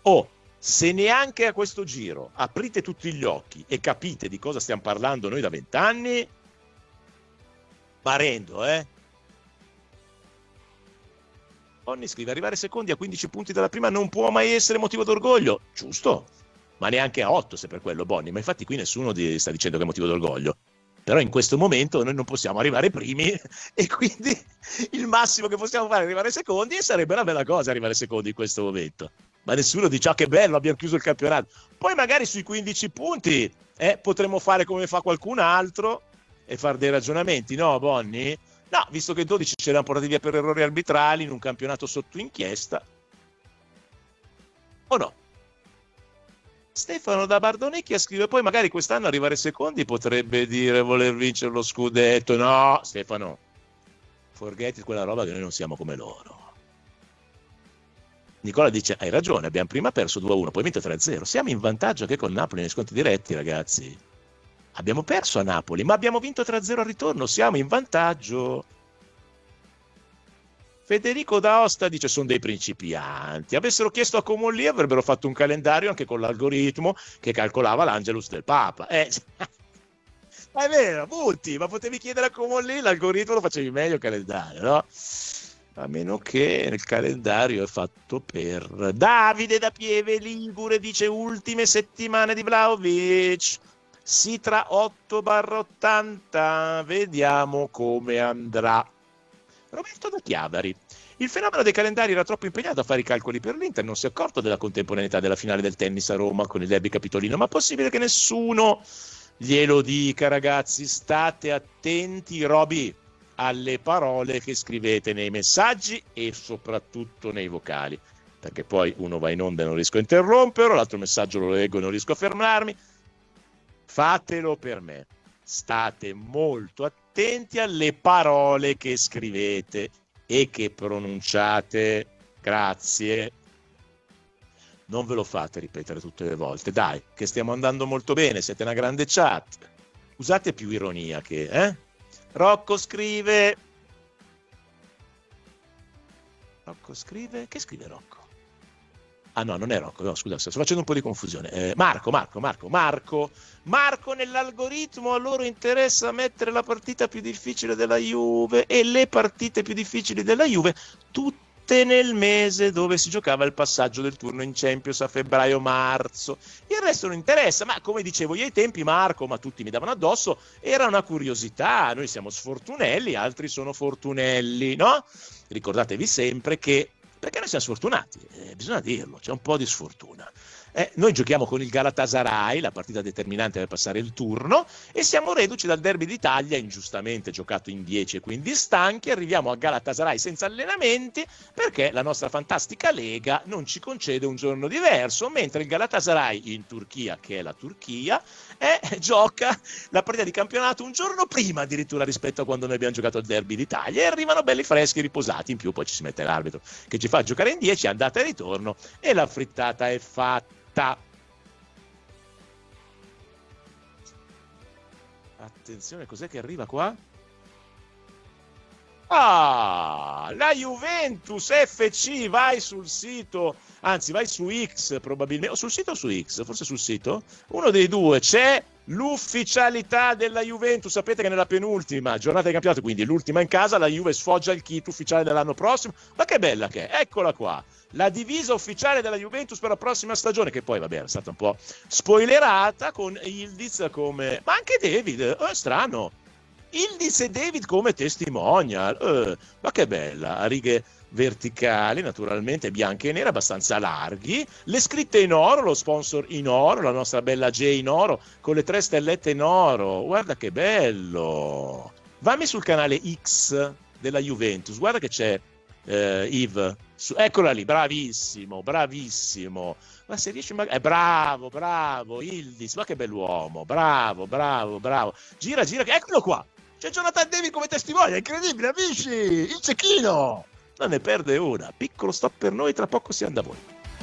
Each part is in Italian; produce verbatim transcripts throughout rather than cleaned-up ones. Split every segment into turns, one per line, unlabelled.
Oh, se neanche a questo giro aprite tutti gli occhi e capite di cosa stiamo parlando noi da vent'anni, marendo, eh? Bonni scrive: arrivare secondi a quindici punti dalla prima non può mai essere motivo d'orgoglio. Giusto, ma neanche a otto se per quello, Bonni. Ma infatti qui nessuno di, sta dicendo che è motivo d'orgoglio. Però in questo momento noi non possiamo arrivare primi e quindi il massimo che possiamo fare è arrivare secondi, e sarebbe una bella cosa arrivare secondi in questo momento. Ma nessuno dice: ah, che bello, abbiamo chiuso il campionato. Poi magari sui quindici punti eh, potremmo fare come fa qualcun altro e fare dei ragionamenti, no, Bonni? No, visto che dodici ce l'hanno portati via per errori arbitrali in un campionato sotto inchiesta. O no? Stefano da Bardonecchia scrive: poi magari quest'anno arrivare secondi potrebbe dire voler vincere lo scudetto. No, Stefano, forget it, quella roba che noi non siamo come loro. Nicola dice: hai ragione, abbiamo prima perso due a uno, poi vinto tre a zero. Siamo in vantaggio anche con Napoli nei sconti diretti, ragazzi. Abbiamo perso a Napoli, ma abbiamo vinto tre a zero al ritorno. Siamo in vantaggio. Federico D'Aosta dice: sono dei principianti. Avessero chiesto a Comolli avrebbero fatto un calendario anche con l'algoritmo che calcolava l'Angelus del Papa. Eh, è vero, butti, ma potevi chiedere a Comolli, l'algoritmo lo facevi meglio il calendario, no? A meno che il calendario è fatto per Davide da Pieve Ligure, dice: ultime settimane di Vlahovic. Sì, tra otto barra ottanta, vediamo come andrà. Roberto da Chiavari: il fenomeno dei calendari era troppo impegnato a fare i calcoli per l'Inter, non si è accorto della contemporaneità della finale del tennis a Roma con il derby capitolino, ma possibile che nessuno glielo dica, ragazzi? State attenti, Roby, alle parole che scrivete nei messaggi e soprattutto nei vocali, perché poi uno va in onda e non riesco a interromperlo, l'altro messaggio lo leggo e non riesco a fermarmi. Fatelo per me. State molto attenti alle parole che scrivete e che pronunciate. Grazie. Non ve lo fate ripetere tutte le volte. Dai, che stiamo andando molto bene, siete una grande chat. Usate più ironia che... Eh? Rocco scrive... Rocco scrive... Che scrive Rocco? Ah no, non è Rocco, no, scusa, sto facendo un po' di confusione. Eh, Marco, Marco, Marco, Marco, Marco, nell'algoritmo a loro interessa mettere la partita più difficile della Juve e le partite più difficili della Juve tutte nel mese dove si giocava il passaggio del turno in Champions a febbraio-marzo. Il resto non interessa, ma come dicevo io ai tempi, Marco, ma tutti mi davano addosso, era una curiosità, noi siamo sfortunelli, altri sono fortunelli, no? Ricordatevi sempre che perché noi siamo sfortunati, eh, bisogna dirlo, c'è un po' di sfortuna. Eh, noi giochiamo con il Galatasaray, la partita determinante per passare il turno, e siamo reduci dal derby d'Italia, ingiustamente giocato in dieci e quindi stanchi. Arriviamo a Galatasaray senza allenamenti perché la nostra fantastica Lega non ci concede un giorno diverso, mentre il Galatasaray in Turchia, che è la Turchia, eh, gioca la partita di campionato un giorno prima addirittura rispetto a quando noi abbiamo giocato il derby d'Italia, e arrivano belli freschi, riposati. In più poi ci si mette l'arbitro che ci fa giocare in dieci, andata e ritorno, e la frittata è fatta. Attenzione, cos'è che arriva qua? Ah, la Juventus F C, vai sul sito, anzi vai su X probabilmente, o sul sito o su X, forse sul sito, uno dei due, c'è l'ufficialità della Juventus. Sapete che nella penultima giornata di campionato, quindi l'ultima in casa, la Juve sfoggia il kit ufficiale dell'anno prossimo. Ma che bella che è, eccola qua, la divisa ufficiale della Juventus per la prossima stagione, che poi vabbè era stata un po' spoilerata con Ildiz come, ma anche David, eh, strano, Ildiz e David come testimonial, eh, ma che bella, a righe verticali, naturalmente bianche e nere, abbastanza larghi, le scritte in oro, lo sponsor in oro, la nostra bella J in oro con le tre stellette in oro. Guarda che bello, vammi sul canale X della Juventus, guarda che c'è eh, Yves, su, eccola lì, bravissimo, bravissimo, ma se riesci magari, eh, bravo, bravo Ildiz, ma che bell'uomo, bravo, bravo, bravo, gira, gira, eccolo qua, c'è Jonathan David come testimone, incredibile, amici, il cecchino, non ne perde una. Piccolo stop per noi, tra poco siamo da voi.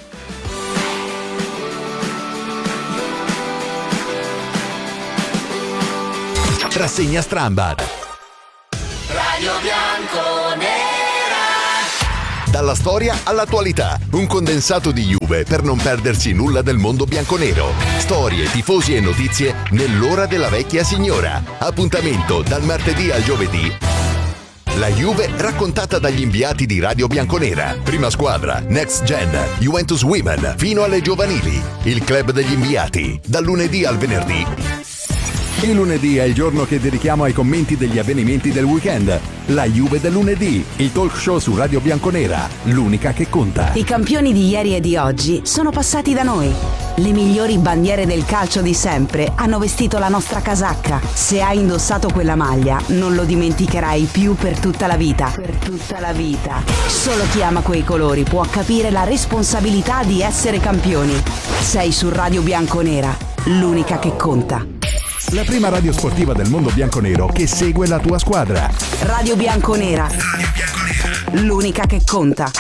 Rassegna Strambad.
Radio Bianconera.
dalla storia all'attualità. Un condensato di Juve per non perdersi nulla del mondo bianconero. Storie, tifosi e notizie nell'ora della vecchia signora. Appuntamento dal martedì al giovedì. La Juve raccontata dagli inviati di Radio Bianconera. Prima squadra, Next Gen, Juventus Women, fino alle giovanili. Il club degli inviati, dal lunedì al venerdì.
Il lunedì è il giorno che dedichiamo ai commenti degli avvenimenti del weekend. La Juve del lunedì, il talk show su Radio Bianconera, l'unica che conta.
I campioni di ieri e di oggi sono passati da noi. Le migliori bandiere del calcio di sempre hanno vestito la nostra casacca. Se hai indossato quella maglia, non lo dimenticherai più per tutta la vita. Per tutta la vita. Solo chi ama quei colori può capire la responsabilità di essere campioni. Sei su Radio Bianconera, l'unica che conta.
La prima radio sportiva del mondo bianconero che segue la tua squadra.
Radio Bianconera. Radio Bianconera. L'unica che conta.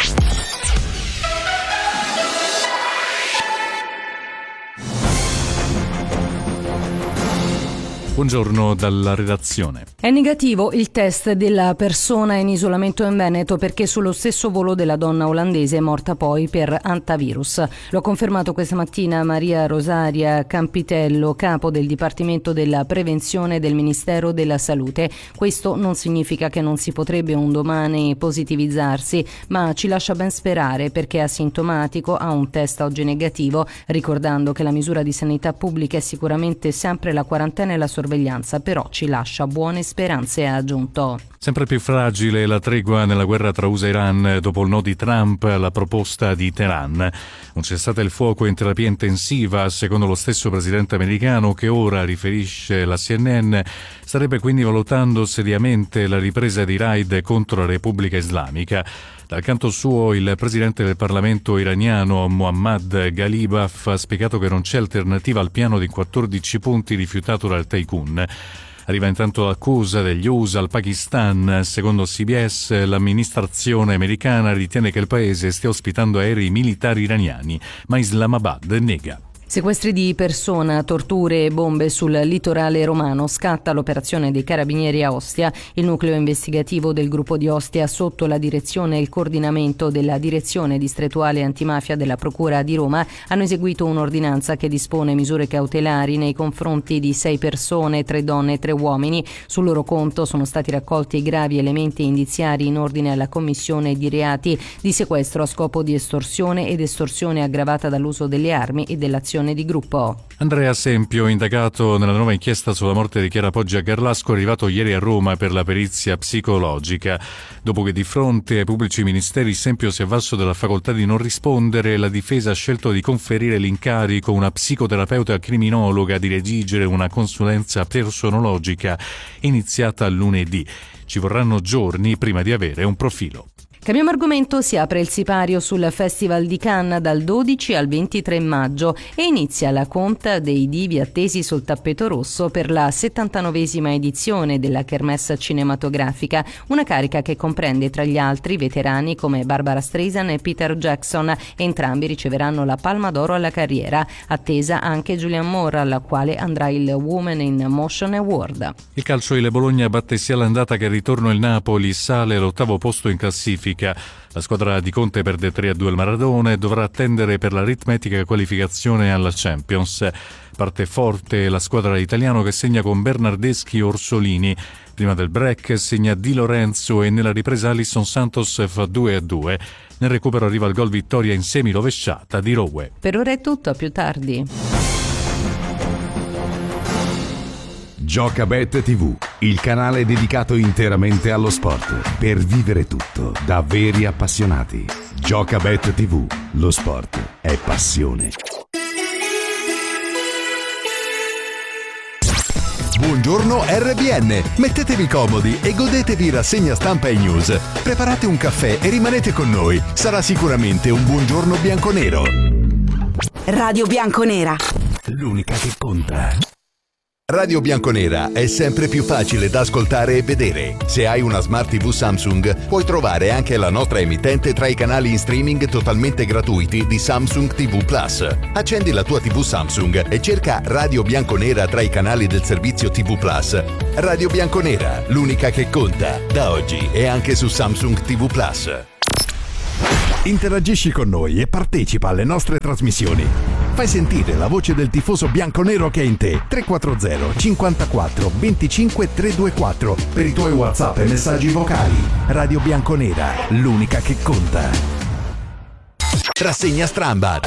Buongiorno dalla redazione.
È negativo il test della persona in isolamento in Veneto perché sullo stesso volo della donna olandese è morta poi per antivirus. Lo ha confermato questa mattina Maria Rosaria Campitello, capo del Dipartimento della Prevenzione del Ministero della Salute. Questo non significa che non si potrebbe un domani positivizzarsi, ma ci lascia ben sperare perché è asintomatico, ha un test oggi negativo, ricordando che la misura di sanità pubblica è sicuramente sempre la quarantena e la sorveglianza. Però ci lascia buone speranze, ha aggiunto.
Sempre più fragile la tregua nella guerra tra U S A e Iran dopo il no di Trump alla proposta di Teheran. Un cessate il fuoco in terapia intensiva, secondo lo stesso presidente americano, che ora, riferisce la C N N, starebbe quindi valutando seriamente la ripresa di raid contro la Repubblica Islamica. Dal canto suo, il presidente del Parlamento iraniano Mohammad Ghalibaf ha spiegato che non c'è alternativa al piano di quattordici punti rifiutato dal Tycoon. Arriva intanto l'accusa degli U S A al Pakistan. Secondo C B S, l'amministrazione americana ritiene che il paese stia ospitando aerei militari iraniani, ma Islamabad nega.
Sequestri di persona, torture e bombe sul litorale romano. Scatta l'operazione dei carabinieri a Ostia. Il nucleo investigativo del gruppo di Ostia, sotto la direzione e il coordinamento della direzione distrettuale antimafia della Procura di Roma, hanno eseguito un'ordinanza che dispone misure cautelari nei confronti di sei persone, tre donne e tre uomini. Sul loro conto sono stati raccolti gravi elementi indiziari in ordine alla commissione di reati di sequestro a scopo di estorsione ed estorsione aggravata dall'uso delle armi e dell'azione di gruppo.
Andrea Sempio, indagato nella nuova inchiesta sulla morte di Chiara Poggi a Garlasco, è arrivato ieri a Roma per la perizia psicologica. Dopo che di fronte ai pubblici ministeri Sempio si è avvalso della facoltà di non rispondere, la difesa ha scelto di conferire l'incarico a una psicoterapeuta criminologa di redigere una consulenza personologica iniziata lunedì. Ci vorranno giorni prima di avere un profilo.
Cambiamo argomento, si apre il sipario sul Festival di Cannes dal dodici al ventitré maggio e inizia la conta dei divi attesi sul tappeto rosso per la settantanovesima edizione della Kermesse cinematografica, una carica che comprende tra gli altri veterani come Barbara Streisand e Peter Jackson. Entrambi riceveranno la Palma d'Oro alla carriera, attesa anche Julianne Moore, alla quale andrà il Women in Motion Award.
Il calcio, il Bologna batte sia l'andata che il ritorno il Napoli, sale all'ottavo posto in classifica. La squadra di Conte perde tre a due al Maradona e dovrà attendere per l'aritmetica qualificazione alla Champions. Parte forte la squadra italiana che segna con Bernardeschi e Orsolini. Prima del break segna Di Lorenzo e nella ripresa Alisson Santos fa due a due. Nel recupero arriva il gol vittoria in semi-rovesciata di Rowe.
Per ora è tutto, a più tardi.
Giocabet tivù, il canale dedicato interamente allo sport, per vivere tutto da veri appassionati. Giocabet tivù, lo sport è passione.
Buongiorno R B N, mettetevi comodi e godetevi rassegna stampa e news. Preparate un caffè e rimanete con noi, sarà sicuramente un buongiorno bianconero.
Radio Bianconera,
L'unica che conta.
Radio Bianconera è sempre più facile da ascoltare e vedere. Se hai una Smart tivù Samsung, puoi trovare anche la nostra emittente tra i canali in streaming totalmente gratuiti di Samsung tivù Plus. Accendi la tua tivù Samsung e cerca Radio Bianconera tra i canali del servizio tivù Plus. Radio Bianconera, l'unica che conta, da oggi e anche su Samsung tivù Plus.
Interagisci con noi e partecipa alle nostre trasmissioni. Fai sentire la voce del tifoso bianconero che è in te. tre quattro zero cinquantaquattro venticinque trecentoventiquattro per i tuoi WhatsApp e messaggi vocali. Radio Bianconera, l'unica che conta.
Rassegna Strambad.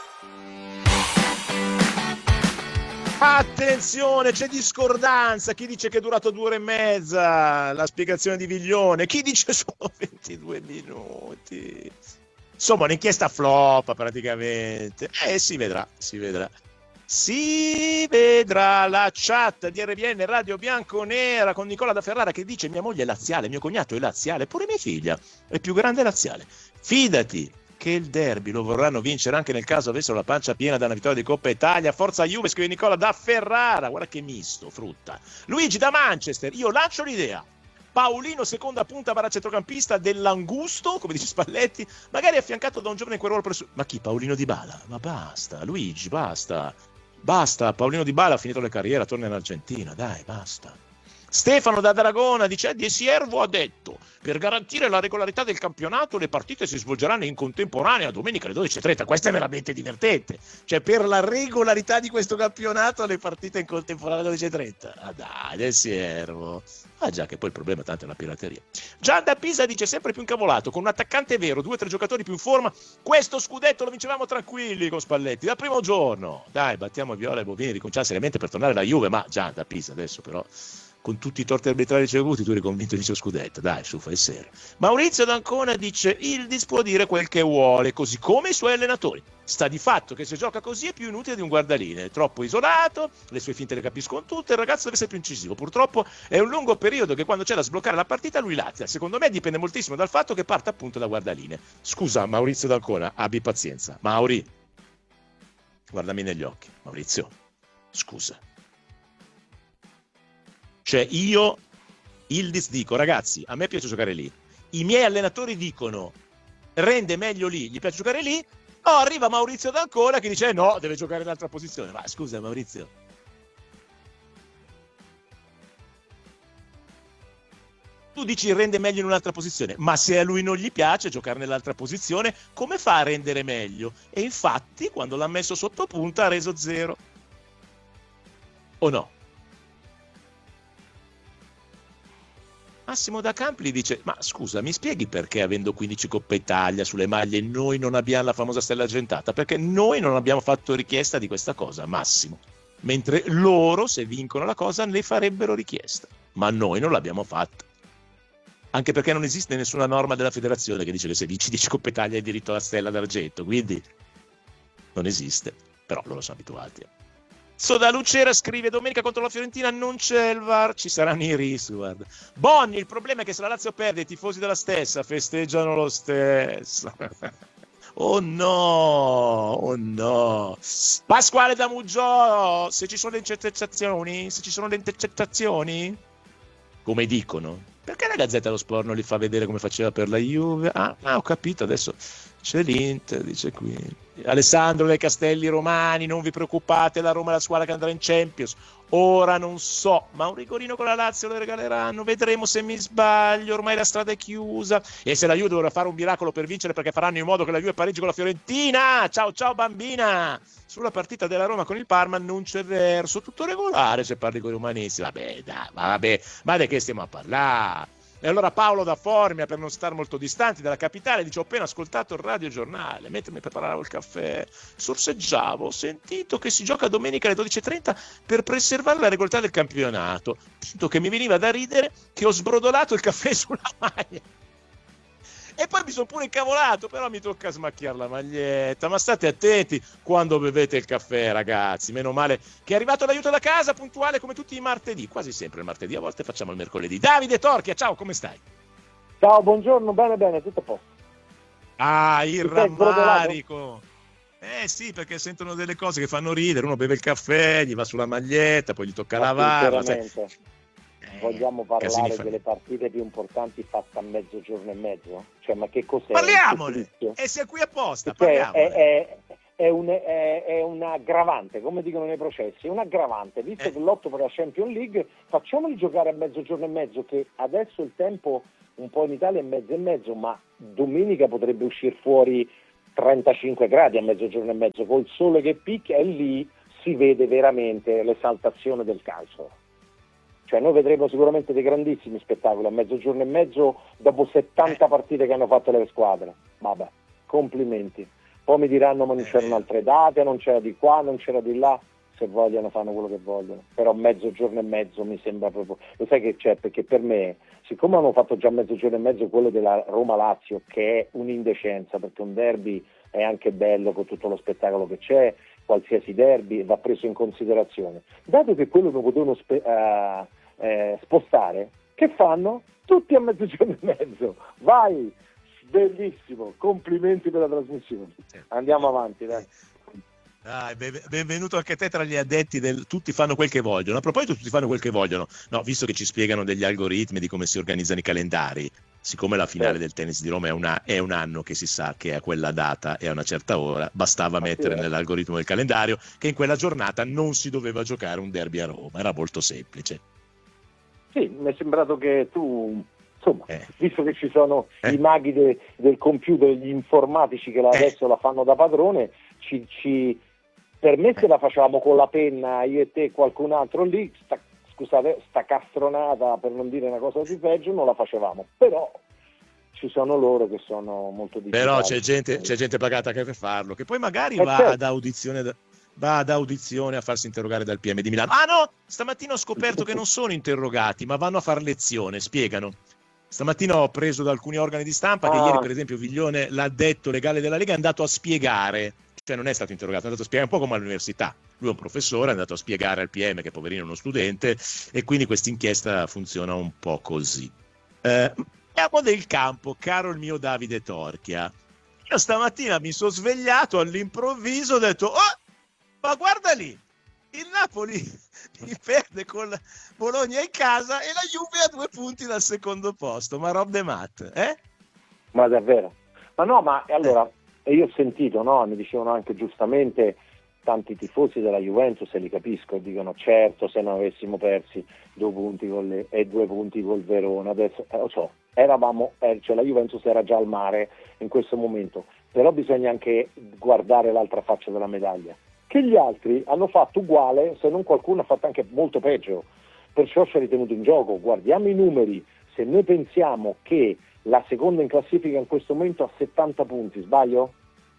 Attenzione, c'è discordanza. Chi dice che è durato due ore e mezza la spiegazione di Viglione, chi dice solo ventidue minuti. Insomma, un'inchiesta flop praticamente. Eh, si vedrà, si vedrà. Si vedrà. La chat di R B N Radio Bianconera con Nicola da Ferrara che dice: mia moglie è laziale, mio cognato è laziale, pure mia figlia è più grande laziale. Fidati che il derby lo vorranno vincere anche nel caso avessero la pancia piena da una vittoria di Coppa Italia. Forza Juve, scrive Nicola da Ferrara. Guarda che misto, frutta. Luigi da Manchester, io lancio l'idea: Paolino seconda punta barra centrocampista dell'Angusto, come dice Spalletti, magari affiancato da un giovane in quel ruolo presso... Ma chi? Paolino Dybala? Ma basta, Luigi, basta. Basta, Paolino Dybala ha finito la carriera, torna in Argentina, dai, basta. Stefano da Dragona dice: Di Siervo ha detto: per garantire la regolarità del campionato le partite si svolgeranno in contemporanea domenica alle dodici e trenta. Questo è veramente divertente, cioè per la regolarità di questo campionato le partite in contemporanea alle dodici e trenta. Ah dai, Del Siervo. Ah già, che poi il problema tanto è la pirateria. Gian da Pisa dice: sempre più incavolato, con un attaccante vero, due o tre giocatori più in forma, questo scudetto lo vincevamo tranquilli con Spalletti dal primo giorno. Dai, battiamo Viola e Bovini, ricominciare seriamente per tornare alla Juve. Ma Gian da Pisa adesso però, con tutti i torti arbitrali ricevuti, tu eri convinto di scudetto. Dai, su, fai serio. Maurizio d'Ancona dice: Yildiz può dire quel che vuole, così come i suoi allenatori. Sta di fatto che se gioca così è più inutile di un guardaline, è troppo isolato, le sue finte le capiscono tutte, il ragazzo deve essere più incisivo. Purtroppo è un lungo periodo che quando c'è da sbloccare la partita lui lazia. Secondo me dipende moltissimo dal fatto che parta appunto da guardaline. Scusa Maurizio d'Ancona, abbi pazienza. Mauri, guardami negli occhi. Maurizio, scusa. Cioè io, Yildiz, dico: ragazzi, a me piace giocare lì. I miei allenatori dicono: rende meglio lì, gli piace giocare lì. Oh, arriva Maurizio d'Ancona che dice: eh no, deve giocare in un'altra posizione. Ma scusa Maurizio, tu dici rende meglio in un'altra posizione, ma se a lui non gli piace giocare nell'altra posizione, come fa a rendere meglio? E infatti quando l'ha messo sotto punta ha reso zero. O no? Massimo da Campli dice: ma scusa, mi spieghi perché avendo quindici Coppa Italia sulle maglie noi non abbiamo la famosa stella argentata? Perché noi non abbiamo fatto richiesta di questa cosa, Massimo, mentre loro, se vincono la cosa, ne farebbero richiesta, ma noi non l'abbiamo fatta, anche perché non esiste nessuna norma della federazione che dice che se vinci dieci Coppa Italia hai diritto alla stella d'argento, quindi non esiste, però loro sono abituati. Soda Lucera scrive: domenica contro la Fiorentina non c'è il V A R, ci saranno i rischi, guarda. Bonni, il problema è che se la Lazio perde i tifosi della stessa festeggiano lo stesso. Oh no, oh no. Pasquale da Muggio, se ci sono le intercettazioni, se ci sono le intercettazioni, come dicono, perché la Gazzetta dello Sport non li fa vedere come faceva per la Juve? Ah, ah ho capito, adesso c'è l'Inter, dice qui. Alessandro dei Castelli Romani: non vi preoccupate, la Roma è la squadra che andrà in Champions. Ora non so, ma un rigorino con la Lazio lo regaleranno, vedremo se mi sbaglio, ormai la strada è chiusa. E se la Juve dovrà fare un miracolo per vincere, perché faranno in modo che la Juve pareggi con la Fiorentina. Ciao ciao bambina. Sulla partita della Roma con il Parma non c'è verso, tutto regolare se parli con i romanisti. Vabbè dai, vabbè, ma di che stiamo a parlare? E allora Paolo da Formia, per non stare molto distanti dalla capitale, dice: ho appena ascoltato il radiogiornale mentre mi preparavo il caffè, sorseggiavo, ho sentito che si gioca domenica alle dodici e trenta per preservare la regolarità del campionato, tanto che mi veniva da ridere che ho sbrodolato il caffè sulla maglia. E poi mi sono pure incavolato, però mi tocca smacchiare la maglietta. Ma state attenti quando bevete il caffè, ragazzi. Meno male che è arrivato l'aiuto da casa, puntuale come tutti i martedì. Quasi sempre il martedì, a volte facciamo il mercoledì. Davide Torchia, ciao, come stai?
Ciao, buongiorno, bene, bene, tutto a posto.
Ah, il rammarico. Eh sì, perché sentono delle cose che fanno ridere. Uno beve il caffè, gli va sulla maglietta, poi gli tocca
ma
lavarla. Cioè...
Vogliamo parlare delle partite più importanti fatte a mezzogiorno e mezzo? Cioè, ma che cos'è?
Parliamone! E sei qui apposta,
cioè,
parliamone.
È, è, è, un, è, è un aggravante, come dicono nei processi, è un aggravante, visto eh. che lotto per la Champions League, facciamoli giocare a mezzogiorno e mezzo, che adesso il tempo un po' in Italia è mezzo e mezzo, ma domenica potrebbe uscire fuori trentacinque gradi a mezzogiorno e mezzo, col sole che picchia, e lì si vede veramente l'esaltazione del calcio. Cioè noi vedremo sicuramente dei grandissimi spettacoli a mezzogiorno e mezzo dopo settanta partite che hanno fatto le squadre. Vabbè, complimenti. Poi mi diranno ma non c'erano altre date, non c'era di qua, non c'era di là. Se vogliono fanno quello che vogliono, però mezzogiorno e mezzo mi sembra proprio, lo sai che c'è, perché per me, siccome hanno fatto già mezzogiorno e mezzo quello della Roma-Lazio, che è un'indecenza, perché un derby è anche bello con tutto lo spettacolo che c'è, qualsiasi derby va preso in considerazione, dato che quello lo potevano spe- uh, eh, spostare, che fanno? Tutti a mezzogiorno e mezzo, vai, bellissimo, complimenti per la trasmissione, andiamo avanti, dai.
Ah, benvenuto anche te tra gli addetti del tutti fanno quel che vogliono. A proposito, tutti fanno quel che vogliono. No, visto che ci spiegano degli algoritmi di come si organizzano i calendari, siccome la finale del tennis di Roma è, una, è un anno che si sa che a quella data e a una certa ora, bastava mettere nell'algoritmo del calendario che in quella giornata non si doveva giocare un derby a Roma. Era molto semplice.
Sì, mi è sembrato che tu, insomma,
eh.
visto che ci sono
eh.
i maghi de, del computer, gli informatici che la,
eh.
adesso la fanno da padrone, ci... ci per me se la facevamo con la penna, io e te e qualcun altro lì, sta, scusate, sta castronata, per non dire una cosa di peggio, non la facevamo, però ci sono loro che sono molto digitali.
Però c'è gente, c'è gente pagata anche per farlo, che poi magari
eh
va
certo.
ad audizione, va ad audizione a farsi interrogare dal P M di Milano. Ah no, stamattina ho scoperto che non sono interrogati, ma vanno a far lezione, spiegano. Stamattina ho preso da alcuni organi di stampa che
ah.
ieri, per esempio, Viglione, l'addetto legale della Lega, è andato a spiegare. Cioè non è stato interrogato, è andato a spiegare un po' come all'università. Lui è un professore, è andato a spiegare al P M che poverino è uno studente, e quindi questa inchiesta funziona un po' così. Eh, parliamo del campo, caro il mio Davide Torchia. Io stamattina mi sono svegliato all'improvviso, ho detto, oh, ma guarda lì, il Napoli mi perde con Bologna in casa e la Juve a due punti dal secondo posto, ma rob de mat, eh?
Ma davvero? Ma no, ma allora... Eh. E io ho sentito, no, mi dicevano anche giustamente tanti tifosi della Juventus, e li capisco, dicono certo se non avessimo persi due punti con le, e due punti col Verona, adesso eh, lo so, eravamo, eh, cioè la Juventus era già al mare in questo momento, però bisogna anche guardare l'altra faccia della medaglia, che gli altri hanno fatto uguale, se non qualcuno ha fatto anche molto peggio, perciò ci ha ritenuto in gioco. Guardiamo i numeri, se noi pensiamo che la seconda in classifica in questo momento ha settanta punti, sbaglio?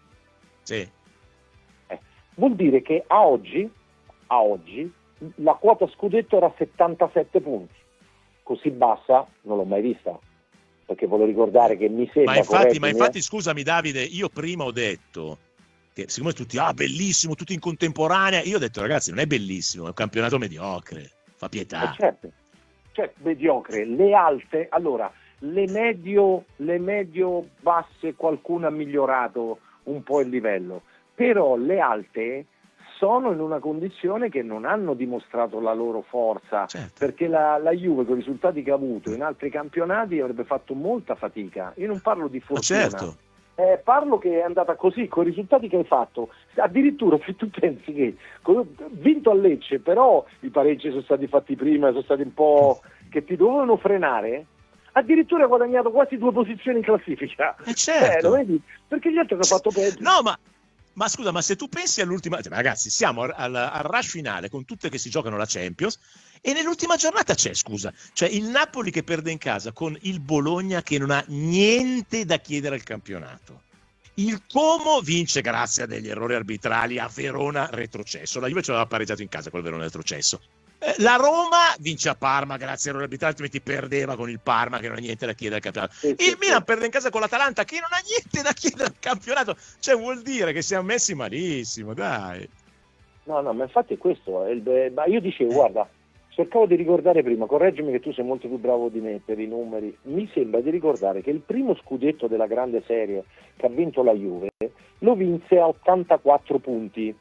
Sì.
Eh, vuol dire che a oggi, a oggi la quota scudetto era settantasette punti. Così bassa non l'ho mai vista. Perché voglio ricordare che mi sembra...
Ma infatti, ma infatti scusami Davide, io prima ho detto che siccome tutti, ah bellissimo, tutti in contemporanea, io ho detto ragazzi non è bellissimo, è un campionato mediocre, fa pietà.
Eh certo, cioè mediocre, le alte, allora... Le medio, le medio basse qualcuno ha migliorato un po' il livello, però le alte sono in una condizione che non hanno dimostrato la loro forza,
certo.
Perché la, la Juve con i risultati che ha avuto in altri campionati avrebbe fatto molta fatica. Io non parlo di fortuna,
certo.
eh, parlo che è andata così con i risultati che hai fatto. Addirittura se tu pensi che vinto a Lecce, però i pareggi sono stati fatti prima, sono stati un po' che ti dovevano frenare. Addirittura ha guadagnato quasi due posizioni in classifica.
Eh certo.
Eh, lo vedi? Perché gli altri hanno fatto peggio.
No, ma, ma scusa, ma se tu pensi all'ultima... Cioè, ragazzi, siamo al, al rush finale con tutte che si giocano la Champions e nell'ultima giornata c'è, scusa, cioè il Napoli che perde in casa con il Bologna che non ha niente da chiedere al campionato. Il Como vince grazie a degli errori arbitrali a Verona retrocesso. La Juve ce l'aveva pareggiato in casa col Verona retrocesso. La Roma vince a Parma grazie a errori arbitrali, altrimenti perdeva con il Parma che non ha niente da chiedere al campionato.
Sì,
il
sì,
Milan
sì.
perde in casa con l'Atalanta che non ha niente da chiedere al campionato. Cioè vuol dire che siamo messi malissimo, dai.
No, no, ma infatti è questo. È il, ma io dicevo, guarda, cercavo di ricordare prima, correggimi che tu sei molto più bravo di me per i numeri, mi sembra di ricordare che il primo scudetto della grande serie che ha vinto la Juve lo vinse a ottantaquattro punti.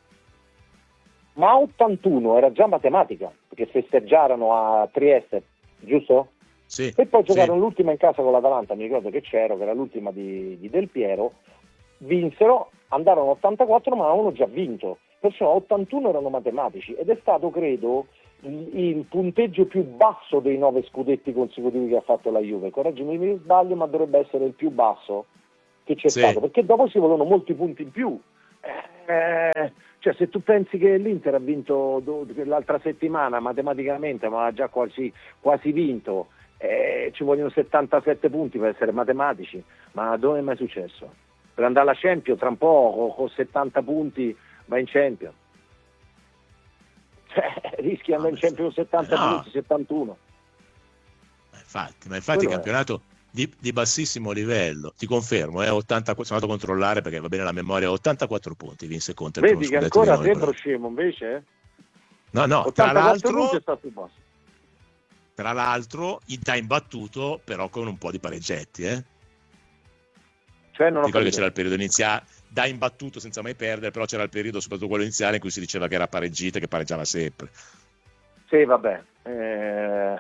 Ma a ottantuno era già matematica, perché festeggiarono a Trieste, giusto?
Sì.
E poi giocarono
sì.
l'ultima in casa con l'Atalanta, mi ricordo che c'ero, che era l'ultima di, di Del Piero, vinsero, andarono a ottantaquattro ma avevano già vinto, perciò a ottantuno erano matematici ed è stato, credo, il, il punteggio più basso dei nove scudetti consecutivi che ha fatto la Juve. Correggimi se mi sbaglio, ma dovrebbe essere il più basso che c'è
sì.
stato, perché dopo si vogliono molti punti in più. Eh, cioè se tu pensi che l'Inter ha vinto do, l'altra settimana matematicamente, ma ha già quasi, quasi vinto, eh, ci vogliono settantasette punti per essere matematici, ma dove è mai successo? Per andare alla Champions tra un po' con, con settanta punti va in Champions, cioè rischi di andare in Champions con settanta
no.
punti, settantuno.
Ma infatti, ma infatti il
Quello
campionato di, di bassissimo livello, ti confermo, è ottanta, sono andato a controllare perché va bene la memoria, ottantaquattro punti vinse Conte. il
Vedi
primo
che
scudetto
ancora
di Lione,
sembro scemo invece, eh?
No, no, tra
ottantaquattro punti
l'altro,
è stato il basso.
tra l'altro, da imbattuto, però con un po' di pareggetti, eh?
Cioè non ho
Ricordo che
capito.
c'era il periodo iniziale, da imbattuto senza mai perdere, però c'era il periodo, soprattutto quello iniziale, in cui si diceva che era pareggita, che pareggiava sempre.
Sì, vabbè. Eh...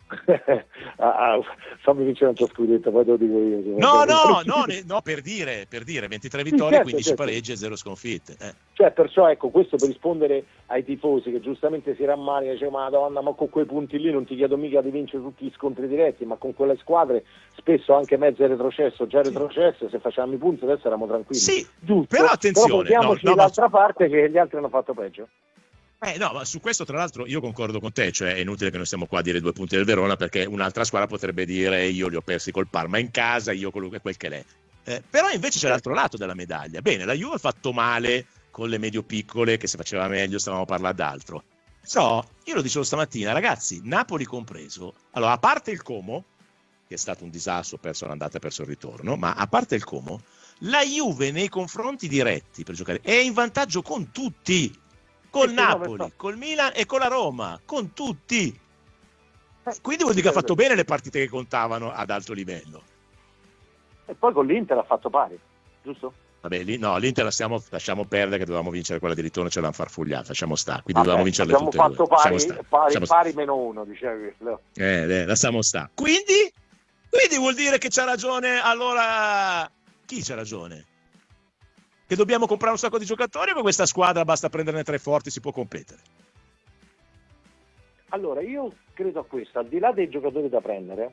ah, ah, fammi vincere un tuo scudetto, poi te lo dico io.
No, no, no, ne- no, per dire, per dire, ventitré vittorie,
certo,
quindici
certo.
pareggi e zero sconfitte. Eh.
Cioè, perciò ecco, questo per rispondere ai tifosi che giustamente si rammaricano, dice ma Madonna, ma con quei punti lì non ti chiedo mica di vincere tutti gli scontri diretti, ma con quelle squadre spesso anche mezzo è retrocesso, già retrocesso, se facevamo i punti adesso eravamo tranquilli.
Sì,
giusto,
però attenzione,
però portiamoci
no, no,
l'altra
ma...
parte che gli altri hanno fatto peggio.
Eh, no, ma su questo tra l'altro io concordo con te, cioè è inutile che noi stiamo qua a dire due punti del Verona, perché un'altra squadra potrebbe dire io li ho persi col Parma in casa, io quello che quel che l'è. Eh, però invece c'è l'altro lato della medaglia. Bene, la Juve ha fatto male con le medio piccole, che se faceva meglio stavamo a parlare d'altro. Però io lo dicevo stamattina, ragazzi, Napoli compreso, allora a parte il Como, che è stato un disastro, perso l'andata e perso il ritorno, ma a parte il Como, la Juve nei confronti diretti per giocare è in vantaggio con tutti. Col Napoli, col Milan e con la Roma, con tutti. Quindi vuol dire che ha fatto bene le partite che contavano ad alto livello.
E poi con l'Inter ha fatto pari, giusto?
Vabbè, lì, no, l'Inter lasciamo, lasciamo perdere, che dovevamo vincere quella di ritorno, ce l'hanno farfugliata, lasciamo stare. Quindi
Vabbè,
dovevamo vincerle
abbiamo
tutte e
fatto
due.
pari,
Lasciamo sta,
pari,
lasciamo
pari meno uno, dicevi. No.
Eh, eh, lasciamo sta. Quindi, quindi vuol dire che c'ha ragione, allora chi c'ha ragione? Che dobbiamo comprare un sacco di giocatori o con questa squadra basta prenderne tre forti, si può competere?
Allora, io credo a questo, al di là dei giocatori da prendere,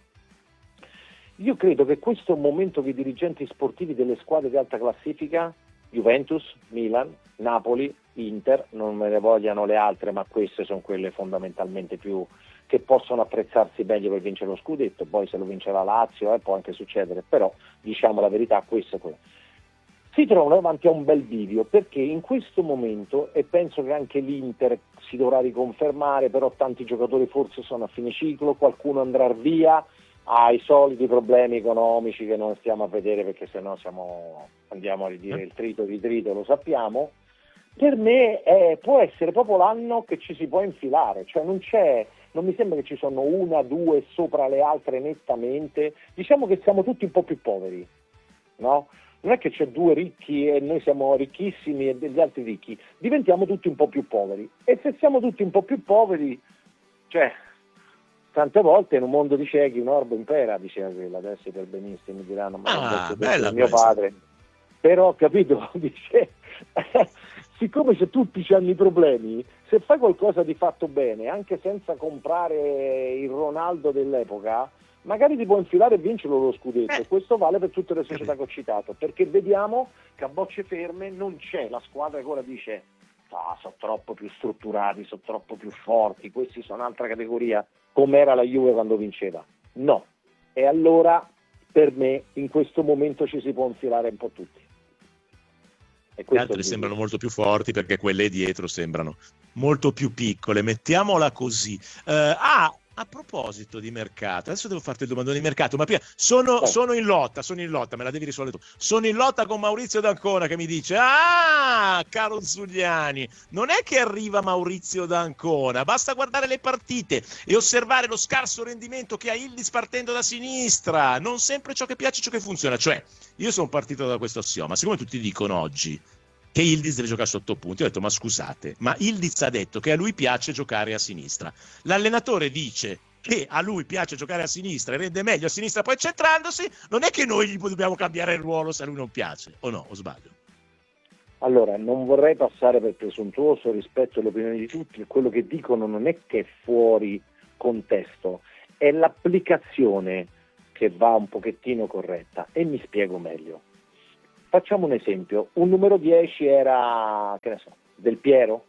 io credo che questo è un momento che i dirigenti sportivi delle squadre di alta classifica, Juventus, Milan, Napoli, Inter, non me ne vogliano le altre, ma queste sono quelle fondamentalmente più che possono apprezzarsi meglio per vincere lo scudetto, poi se lo vince la Lazio eh, può anche succedere, però diciamo la verità, questo è quello. Si trovano davanti a un bel bivio, perché in questo momento, e penso che anche l'Inter si dovrà riconfermare, però tanti giocatori forse sono a fine ciclo, qualcuno andrà via, ha i soliti problemi economici che non stiamo a vedere perché sennò siamo, andiamo a ridire il trito di trito, lo sappiamo. Per me è, può essere proprio l'anno che ci si può infilare, cioè non c'è, non mi sembra che ci sono una, due sopra le altre nettamente, diciamo che siamo tutti un po' più poveri, no? Non è che c'è due ricchi e noi siamo ricchissimi e degli altri ricchi, diventiamo tutti un po' più poveri. E se siamo tutti un po' più poveri, cioè, tante volte in un mondo di ciechi un orbo impera, diceva quella, adesso i perbenisti mi diranno, ma
Ah,
è
bella
mio
questa.
padre. Però, capito, dice, siccome se tutti hanno i problemi, se fai qualcosa di fatto bene, anche senza comprare il Ronaldo dell'epoca, magari ti può infilare e vincere lo scudetto.
Eh.
Questo vale per tutte le società che ho citato, perché vediamo che a bocce ferme non c'è la squadra che ora dice ah, sono troppo più strutturati, sono troppo più forti, questi sono un'altra categoria, come era la Juve quando vinceva. No. E allora per me in questo momento ci si può infilare un po' tutti. E
Le altre sembrano molto più forti perché quelle dietro sembrano molto più piccole, mettiamola così. Uh, ah, a proposito di mercato, adesso devo farti il domandone di mercato, ma prima sono, sono in lotta, sono in lotta, me la devi risolvere tu. Sono in lotta con Maurizio D'Ancona che mi dice: ah, caro Zuliani, non è che arriva Maurizio D'Ancona, basta guardare le partite e osservare lo scarso rendimento che ha Yildiz partendo da sinistra, non sempre ciò che piace, ciò che funziona. Cioè, io sono partito da questo assioma, siccome tutti dicono oggi che Yildiz deve giocare sotto punti, ho detto ma scusate, ma Yildiz ha detto che a lui piace giocare a sinistra, l'allenatore dice che a lui piace giocare a sinistra e rende meglio a sinistra poi centrandosi, non è che noi gli dobbiamo cambiare il ruolo se a lui non piace, o no, o sbaglio?
Allora, non vorrei passare per presuntuoso rispetto alle opinioni di tutti, quello che dicono non è che è fuori contesto, è l'applicazione che va un pochettino corretta, e mi spiego meglio. Facciamo un esempio, un numero dieci era, che ne so, Del Piero,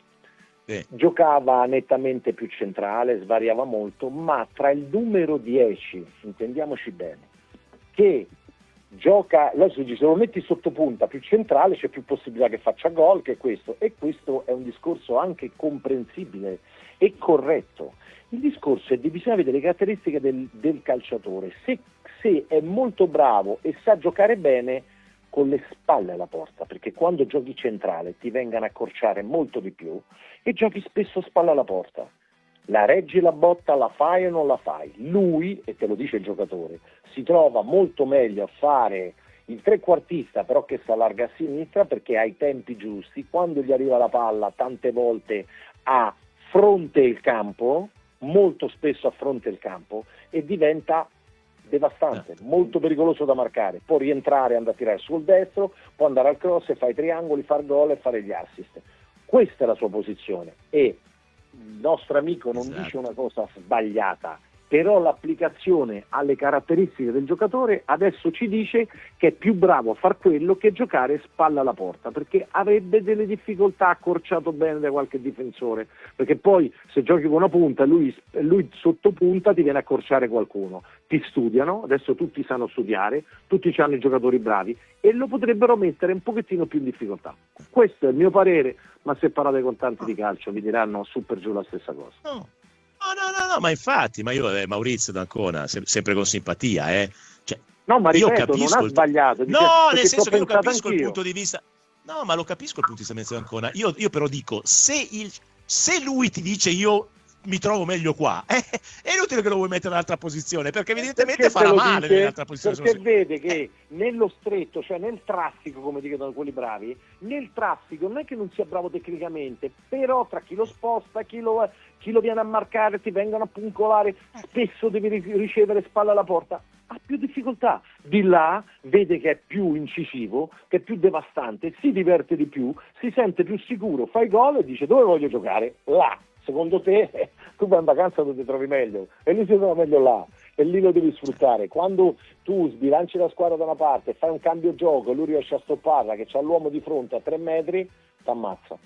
Sì.
giocava nettamente più centrale, svariava molto, ma tra il numero dieci, intendiamoci bene, che gioca, adesso dice, se lo metti sotto punta più centrale c'è più possibilità che faccia gol, che questo, e questo è un discorso anche comprensibile e corretto. Il discorso è che bisogna vedere le caratteristiche del, del calciatore, se, se è molto bravo e sa giocare bene con le spalle alla porta, perché quando giochi centrale ti vengono a accorciare molto di più e giochi spesso spalle alla porta. La reggi la botta, la fai o non la fai? Lui, e te lo dice il giocatore, si trova molto meglio a fare il trequartista, però che si allarga a sinistra, perché ha i tempi giusti, quando gli arriva la palla tante volte a fronte il campo, molto spesso a fronte il campo, e diventa devastante, molto pericoloso da marcare, può rientrare, andare a tirare sul destro, può andare al cross e fare i triangoli, far gol e fare gli assist. Questa è la sua posizione, e il nostro amico non
Esatto.
dice una cosa sbagliata, però l'applicazione alle caratteristiche del giocatore adesso ci dice che è più bravo a far quello che giocare spalla alla porta, perché avrebbe delle difficoltà, accorciato bene da qualche difensore, perché poi se giochi con una punta e lui, lui sotto punta ti viene a accorciare qualcuno, ti studiano, adesso tutti sanno studiare, tutti hanno i giocatori bravi e lo potrebbero mettere un pochettino più in difficoltà. Questo è il mio parere, ma se parlate con tanti di calcio vi diranno su per giù la stessa cosa.
No. No, no, no, no, ma infatti, ma io, eh, Maurizio D'Ancona, se- sempre con simpatia, eh. Cioè,
No, ma
io
ripeto, non
capisco
ha
il-
sbagliato. dice-
No,
perché
nel
ci ho
senso che io
pensato
capisco il
anch'io.
punto di vista. No, ma lo capisco il punto di vista di D'Ancona. Io, io però dico, se, il, se lui ti dice io mi trovo meglio qua, eh, è inutile che lo vuoi mettere in un'altra posizione, perché evidentemente
Perché te
farà
lo
male
dice?
nell'altra posizione.
Perché
se non si-
vede che nello stretto, cioè nel traffico, come dicono quelli bravi, nel traffico non è che non sia bravo tecnicamente, però tra chi lo sposta, chi lo, chi lo viene a marcare, ti vengono a puncolare, spesso devi ri- ricevere spalla alla porta, ha più difficoltà. Di là vede che è più incisivo, che è più devastante, si diverte di più, si sente più sicuro, fa i gol e dice dove voglio giocare? Là. Secondo te tu vai in vacanza dove ti trovi meglio, e lui si trova meglio là, e lì lo devi sfruttare. Quando tu sbilanci la squadra da una parte, fai un cambio gioco e lui riesce a stopparla, che c'ha l'uomo di fronte a tre metri, t'ammazza.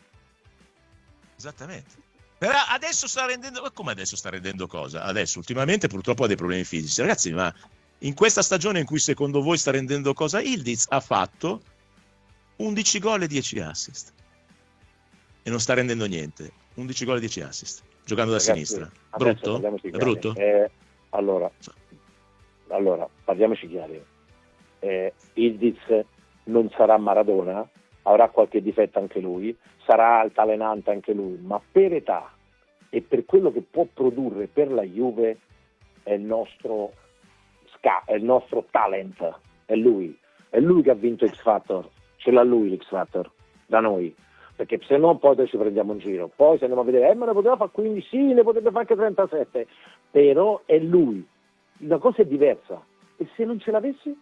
Esattamente. Però adesso sta rendendo. Ma come adesso sta rendendo cosa? Adesso ultimamente purtroppo ha dei problemi fisici. Ragazzi, ma in questa stagione in cui secondo voi sta rendendo cosa? Ildiz ha fatto undici gol e dieci assist. E non sta rendendo niente. undici gol e dieci assist. Giocando da
Ragazzi,
sinistra.
adesso
Brutto?
parliamoci
È
chiari.
brutto?
Eh, allora, allora, parliamoci chiari. Eh, Ildiz non sarà Maradona, avrà qualche difetto anche lui, sarà altalenante anche lui, ma per età e per quello che può produrre per la Juve è il nostro sca- è il nostro talent, è lui, è lui che ha vinto X Factor, ce l'ha lui l'X Factor da noi, perché se no poi ci prendiamo in giro, poi se andiamo a vedere, eh ma ne poteva fare quindici, sì, ne potrebbe fare anche trentasette, però è lui, la cosa è diversa, e se non ce l'avessi?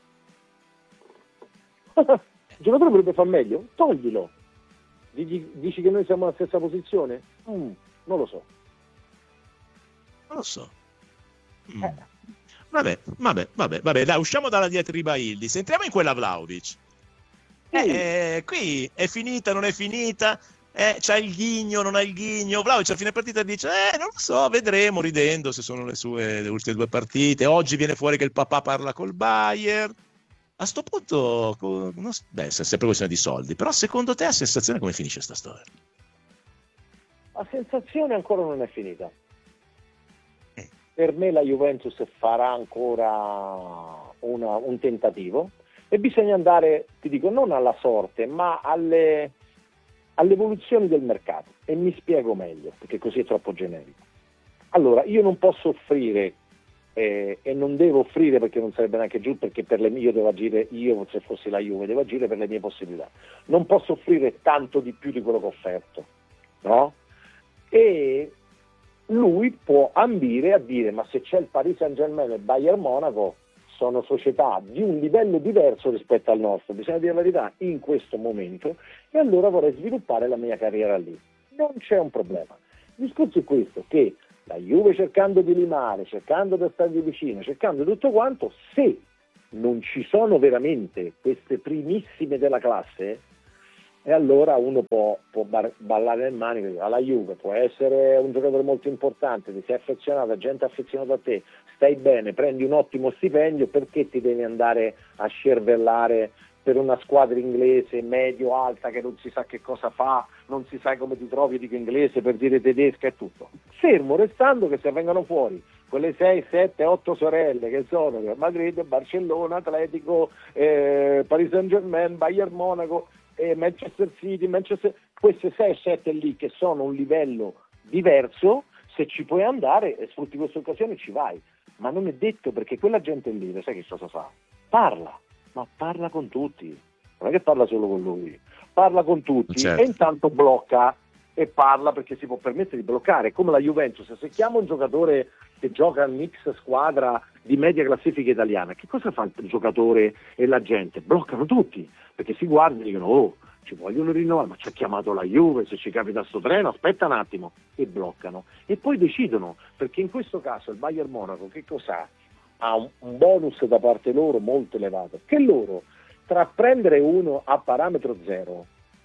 Il giocatore potrebbe far meglio? Toglilo. Dici, dici che noi siamo nella stessa posizione? Mm, non lo so.
Non lo so. Mm.
Eh.
Vabbè, vabbè, vabbè, vabbè, dai, usciamo dalla diatriba Ildiz, entriamo in quella Vlahovic. Eh, qui è finita, non è finita, eh, c'ha il ghigno, non ha il ghigno. Vlahovic a fine partita dice, eh, non lo so, vedremo, ridendo se sono le sue le ultime due partite. Oggi viene fuori che il papà parla col Bayern. A sto punto, non, beh, è sempre questione di soldi, però secondo te a sensazione come finisce sta storia?
La sensazione ancora non è finita. Per me la Juventus farà ancora una, un tentativo e bisogna andare, ti dico, non alla sorte, ma alle, alle evoluzioni del mercato. E mi spiego meglio, perché così è troppo generico. Allora, io non posso offrire eh, e non devo offrire, perché non sarebbe neanche giusto, perché per le mie, io devo agire, io se fossi la Juve, devo agire per le mie possibilità. Non posso offrire tanto di più di quello che ho offerto, no? E lui può ambire a dire, ma se c'è il Paris Saint-Germain e il Bayern Monaco, sono società di un livello diverso rispetto al nostro, bisogna dire la verità, in questo momento, e allora vorrei sviluppare la mia carriera lì. Non c'è un problema. Il discorso è questo, che la Juve, cercando di limare, cercando di stargli vicino, cercando tutto quanto, se non ci sono veramente queste primissime della classe, e allora uno può, può bar- ballare nel manico, alla Juve, può essere un giocatore molto importante, ti sei affezionato, gente affezionata a te, stai bene, prendi un ottimo stipendio, perché ti devi andare a scervellare per una squadra inglese medio-alta che non si sa che cosa fa, non si sa come ti trovi, dico inglese per dire tedesca e tutto. Fermo restando che se vengano fuori quelle sei, sette, otto sorelle che sono Real Madrid, Barcellona, Atletico, eh, Paris Saint-Germain, Bayern Monaco, eh, Manchester City, Manchester... queste sei sette lì che sono un livello diverso, se ci puoi andare e sfrutti questa occasione ci vai, ma non è detto, perché quella gente lì, sai che cosa fa? Parla. Ma parla con tutti, non è che parla solo con lui, parla con tutti, certo. E intanto blocca e parla, perché si può permettere di bloccare, come la Juventus. Se chiama un giocatore che gioca al mix squadra di media classifica italiana, che cosa fa il giocatore e la gente? Bloccano tutti, perché si guardano e dicono oh, ci vogliono rinnovare, ma ci ha chiamato la Juve, se ci capita sto treno, aspetta un attimo, e bloccano. E poi decidono, perché in questo caso il Bayern Monaco che cos'ha? Ha un, un bonus da parte loro molto elevato, che loro, tra prendere uno a parametro zero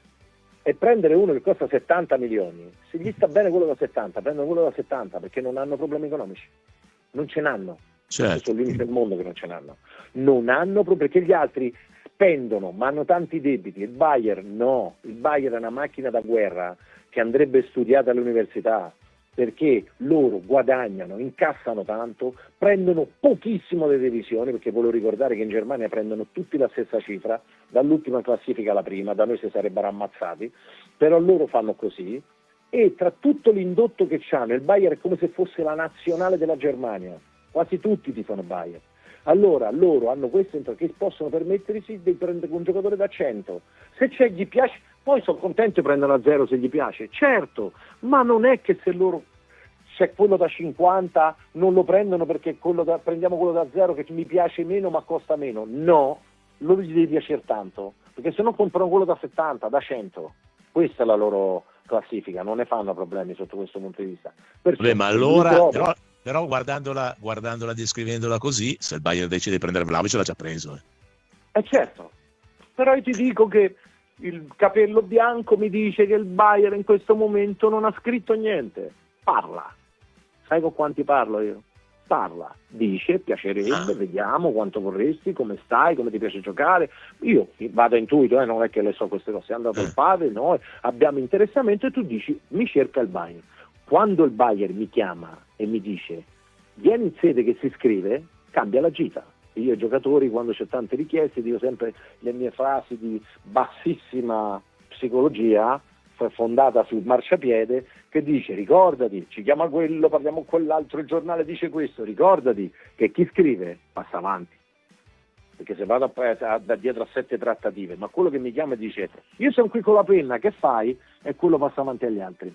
e prendere uno che costa settanta milioni, se gli sta bene quello da settanta, prendono quello da settanta, perché non hanno problemi economici, non ce n'hanno, certo. Sono l'unico del mondo che non ce n'hanno, non hanno problemi, perché gli altri spendono ma hanno tanti debiti, il Bayern no, il Bayern è una macchina da guerra che andrebbe studiata all'università, perché loro guadagnano, incassano tanto, prendono pochissimo le divisioni, perché volevo ricordare che in Germania prendono tutti la stessa cifra, dall'ultima classifica alla prima, da noi si sarebbero ammazzati, però loro fanno così, e tra tutto l'indotto che c'hanno, il Bayern è come se fosse la nazionale della Germania, quasi tutti tifano Bayern. Allora loro hanno questo che possono permettersi di prendere un giocatore da cento, se c'è gli piace, poi sono contenti di prendere a zero se gli piace, certo, ma non è che se loro c'è quello da cinquanta non lo prendono perché quello da, prendiamo quello da zero che mi piace meno ma costa meno, no, loro gli deve piacere tanto, perché se no comprano quello da settanta, da cento, questa è la loro classifica, non ne fanno problemi sotto questo punto di vista. Perciò,
Beh, ma allora però, però guardandola, guardandola, descrivendola così, se il Bayern decide di prendere Vlahovic l'ha già preso. Eh,
eh certo, però io ti dico che il capello bianco mi dice che il Bayern in questo momento non ha scritto niente, parla, sai con quanti parlo io? Parla, dice, piacerebbe, ah. vediamo quanto vorresti, come stai, come ti piace giocare, io vado a intuito, eh, non è che le so queste cose, è andato il padre, noi abbiamo interessamento e tu dici mi cerca il Bayern, quando il Bayern mi chiama e mi dice vieni in sede che si scrive, cambia la gita. Io ai giocatori, quando c'è tante richieste, dico sempre le mie frasi di bassissima psicologia fondata sul marciapiede, che dice ricordati, ci chiama quello, parliamo con quell'altro, il giornale dice questo, ricordati che chi scrive passa avanti, perché se vado a, a, da dietro a sette trattative, ma quello che mi chiama e dice io sono qui con la penna, che fai? E quello passa avanti agli altri.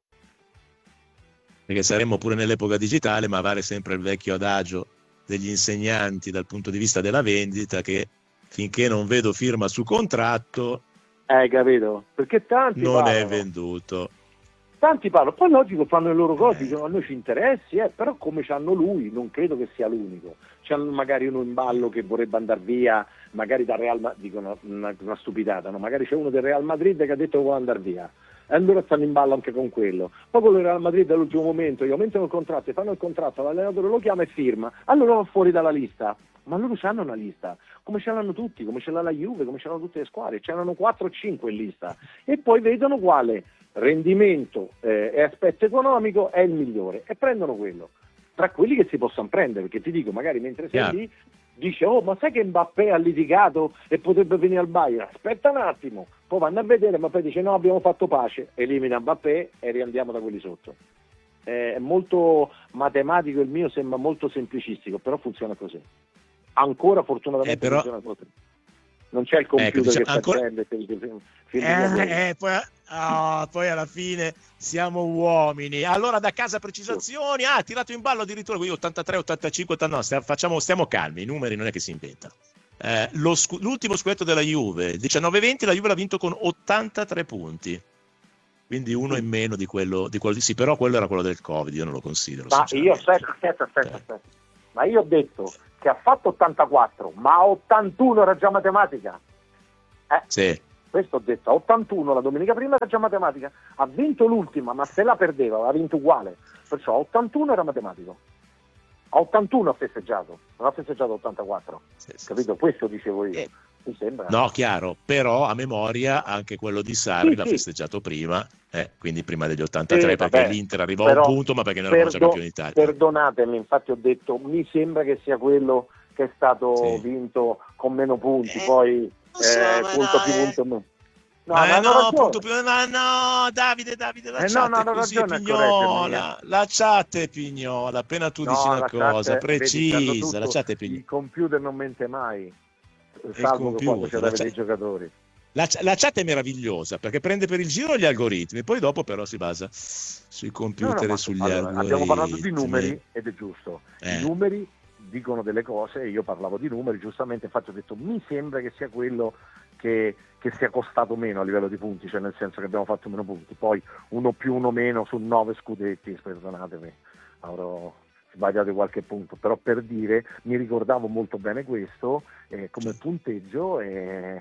Perché saremmo pure nell'epoca digitale, ma vale sempre il vecchio adagio degli insegnanti dal punto di vista della vendita, che finché non vedo firma su contratto,
hai capito? Perché tanti
non
parlano.
È venduto.
Tanti parlano, poi logico fanno le loro cose, dicono a noi ci interessi, eh, però come c'hanno lui, non credo che sia l'unico. C'hanno magari uno in ballo che vorrebbe andare via, magari da Real Madrid, dicono una, una stupidata, no? Magari c'è uno del Real Madrid che ha detto che vuole andare via. E allora stanno in ballo anche con quello. Poi quello del Real Madrid all'ultimo momento gli aumentano il contratto e fanno il contratto, l'allenatore lo chiama e firma, allora va fuori dalla lista. Ma loro hanno una lista, come ce l'hanno tutti, come ce l'ha la Juve, come ce l'hanno tutte le squadre, c'erano quattro o cinque in lista e poi vedono quale rendimento eh, e aspetto economico è il migliore e prendono quello, tra quelli che si possono prendere, perché ti dico, magari mentre sei yeah. lì dice oh ma sai che Mbappé ha litigato e potrebbe venire al Bayern, aspetta un attimo, poi vanno a vedere, Mbappé dice no abbiamo fatto pace, elimina Mbappé e riandiamo da quelli sotto. È molto matematico il mio, sembra molto semplicistico, però funziona così. Ancora fortunatamente eh, però, funziona così. Non c'è il computer ecco, diciamo, che ancora... prende
eh, eh, poi Oh, poi alla fine siamo uomini. Allora da casa precisazioni, ah, ha tirato in ballo addirittura qui ottantatré, ottantacinque, ottantanove, stiamo, facciamo, stiamo calmi, i numeri non è che si inventano. Eh, lo scu- l'ultimo scudetto della Juve, diciannove venti, la Juve l'ha vinto con ottantatré punti. Quindi uno in meno di quello, di quello di sì, però quello era quello del Covid, io non lo considero.
Ma io aspetta, aspetta, aspetta, aspetta. Ma io ho detto che ha fatto ottantaquattro, ma a ottantuno era già matematica. Eh?
Sì.
Questo ho detto, a ottantuno la domenica prima era già matematica, ha vinto l'ultima, ma se la perdeva aveva vinto uguale, perciò a ottantuno era matematico. A ottantuno ha festeggiato, non ha festeggiato a ottantaquattro, sì, sì, capito? Sì. Questo dicevo io. Eh. Mi sembra.
No, chiaro, però a memoria anche quello di Sarri
sì,
l'ha
sì.
festeggiato prima, eh, quindi prima degli ottantatré,
sì,
perché
vabbè,
l'Inter arrivò
però,
a un punto, ma perché non eravamo già
perdo-
campioni d'Italia.
Perdonatemi, infatti ho detto, mi sembra che sia quello che è stato sì. vinto con meno punti, eh, poi so, eh, punto
no,
più
eh.
punto meno. No,
ma
no,
no, punto più, ma no, Davide, Davide, la
eh,
chat
no, no,
è così
ragione,
pignola, la chat è pignola, appena tu
no,
dici una cosa
chat,
precisa,
vedi,
la chat è pignola.
Il computer non mente mai, salvo che quando c'è dei giocatori.
La, la chat è meravigliosa perché prende per il giro gli algoritmi, poi dopo però si basa sui computer no, no, e sugli
allora,
algoritmi.
Abbiamo parlato di numeri ed è giusto,
eh.
i numeri dicono delle cose, io parlavo di numeri, giustamente, infatti ho detto mi sembra che sia quello che, che sia costato meno a livello di punti, cioè nel senso che abbiamo fatto meno punti, poi uno più uno meno su nove scudetti, perdonatemi, avrò sbagliato qualche punto, però per dire, mi ricordavo molto bene questo eh, come punteggio e,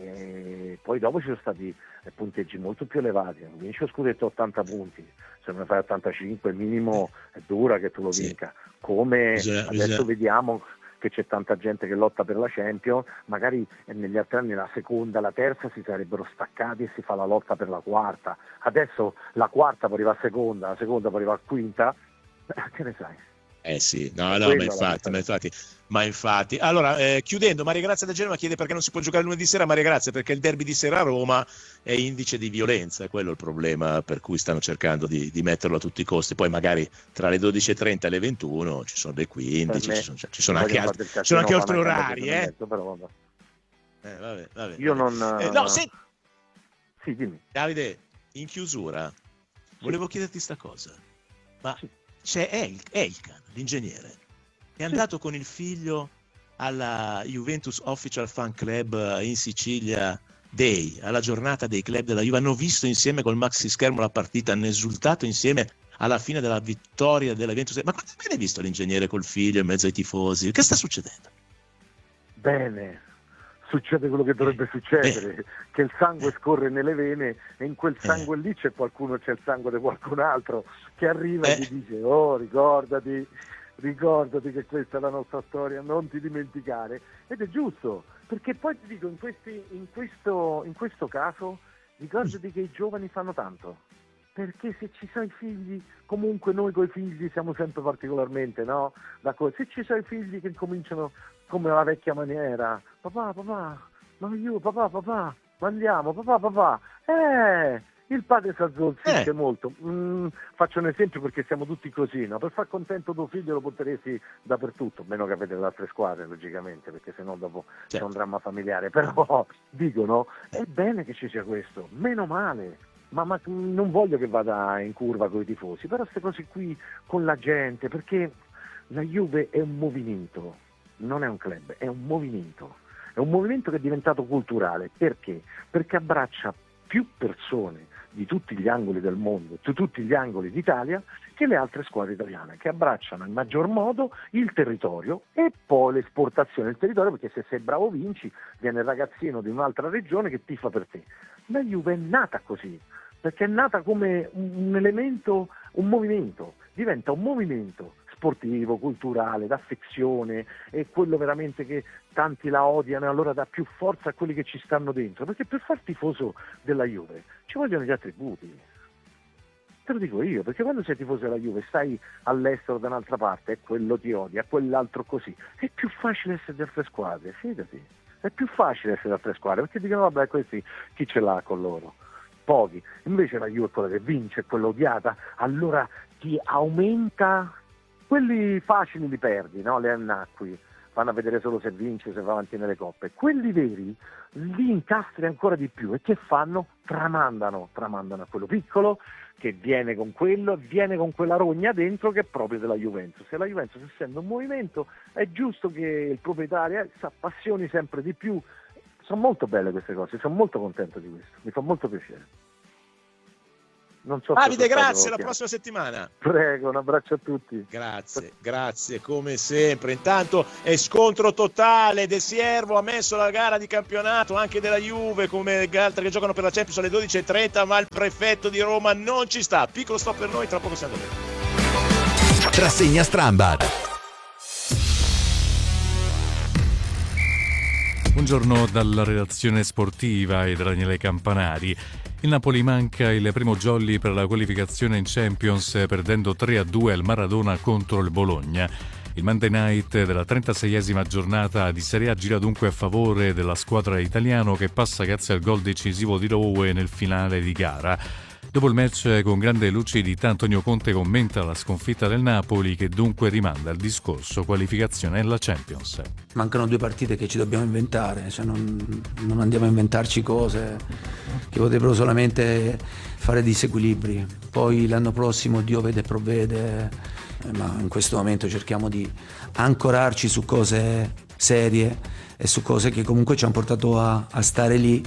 e poi dopo ci sono stati punteggi molto più elevati, vinci lo scudetto ottanta punti, se non ne fai ottantacinque minimo è dura che tu lo vinca, sì. come bisogna, adesso bisogna... vediamo che c'è tanta gente che lotta per la Champions, magari negli altri anni la seconda, la terza si sarebbero staccati e si fa la lotta per la quarta, adesso la quarta poi arriva a seconda, la seconda poi arriva a quinta, che ne sai?
Eh sì, no, no, ma infatti, ma infatti, ma infatti. Allora, eh, chiudendo, Maria Grazia da Genova chiede perché non si può giocare lunedì sera. Maria Grazia, perché il derby di sera a Roma è indice di violenza, è quello il problema per cui stanno cercando di, di metterlo a tutti i costi. Poi magari tra le dodici e trenta e le ventuno ci sono le quindici, ci sono, ci sono anche, altri, ci sono anche altri orari, eh? Letto, però vabbè. Eh, vabbè, vabbè,
Io
vabbè.
non...
Eh, no, se...
sì, dimmi.
Davide, in chiusura, sì. volevo chiederti sta cosa, ma... Sì. C'è Elk, Elkan, l'ingegnere, è andato sì. con il figlio alla Juventus Official Fan Club in Sicilia Day, alla giornata dei club della Juve, hanno visto insieme col maxi schermo la partita, hanno esultato insieme alla fine della vittoria della Juventus. Ma quando mai hai visto l'ingegnere col figlio in mezzo ai tifosi? Che sta succedendo?
Bene, succede quello che dovrebbe eh, succedere, beh. che il sangue scorre nelle vene e in quel sangue eh. lì c'è qualcuno, c'è il sangue di qualcun altro che arriva eh. e ti dice oh ricordati, ricordati che questa è la nostra storia, non ti dimenticare, ed è giusto, perché poi ti dico in, questi, in, questo, in questo caso ricordati che i giovani fanno tanto, perché se ci sono i figli, comunque noi coi figli siamo sempre particolarmente, no? Se ci sono i figli che cominciano come la vecchia maniera, papà, papà, ma io, papà, papà, ma andiamo, papà, papà, eh, il padre si azzolzisce eh. molto. Mm, faccio un esempio perché siamo tutti così, no? Per far contento tuo figlio lo porteresti dappertutto, meno che avete le altre squadre, logicamente, perché sennò dopo certo. c'è un dramma familiare, però dicono, è bene che ci sia questo, meno male. Ma, ma non voglio che vada in curva con i tifosi, però queste cose qui con la gente, perché la Juve è un movimento, non è un club, è un movimento, è un movimento che è diventato culturale, perché? Perché abbraccia più persone di tutti gli angoli del mondo, di tutti gli angoli d'Italia, che le altre squadre italiane, che abbracciano in maggior modo il territorio e poi l'esportazione del territorio, perché se sei bravo vinci, viene il ragazzino di un'altra regione che tifa per te. La Juve è nata così, perché è nata come un elemento, un movimento, diventa un movimento sportivo, culturale, d'affezione, è quello veramente che tanti la odiano e allora dà più forza a quelli che ci stanno dentro, perché per far tifoso della Juve ci vogliono gli attributi. Te lo dico io, perché quando sei tifoso della Juve stai all'estero da un'altra parte e quello ti odia, quell'altro così, è più facile essere di altre squadre, fidati. È più facile essere da altre squadre perché dicono vabbè questi chi ce l'ha con loro? Pochi. Invece la Juve è quella che vince, è quella odiata, allora ti aumenta, quelli facili li perdi, no? Le annacqui, vanno a vedere solo se vince, se va avanti nelle coppe. Quelli veri li incastri ancora di più e che fanno? Tramandano, tramandano a quello piccolo che viene con quello, viene con quella rogna dentro che è proprio della Juventus. Se la Juventus, essendo un movimento, è giusto che il proprietario si appassioni sempre di più. Sono molto belle queste cose, sono molto contento di questo, mi fa molto piacere. Non so
Davide, grazie, alla prossima settimana.
Prego, un abbraccio a tutti.
Grazie, grazie come sempre. Intanto è scontro totale. De Siervo ha messo la gara di campionato anche della Juve come gli altri che giocano per la Champions alle dodici e trenta, ma il prefetto di Roma non ci sta. Piccolo stop per noi, tra poco siamo da
Rassegna Strambad.
Buongiorno dalla redazione sportiva e da Daniele Campanari. Il Napoli manca il primo jolly per la qualificazione in Champions perdendo tre a due al Maradona contro il Bologna. Il Monday Night della trentaseiesima giornata di Serie A gira dunque a favore della squadra italiana che passa grazie al gol decisivo di Rowe nel finale di gara. Dopo il match con grande lucidità Antonio Conte commenta la sconfitta del Napoli che dunque rimanda il discorso qualificazione alla Champions.
Mancano due partite che ci dobbiamo inventare, cioè non, non andiamo a inventarci cose che potrebbero solamente fare disequilibri. Poi l'anno prossimo Dio vede e provvede, ma in questo momento cerchiamo di ancorarci su cose serie e su cose che comunque ci hanno portato a, a stare lì.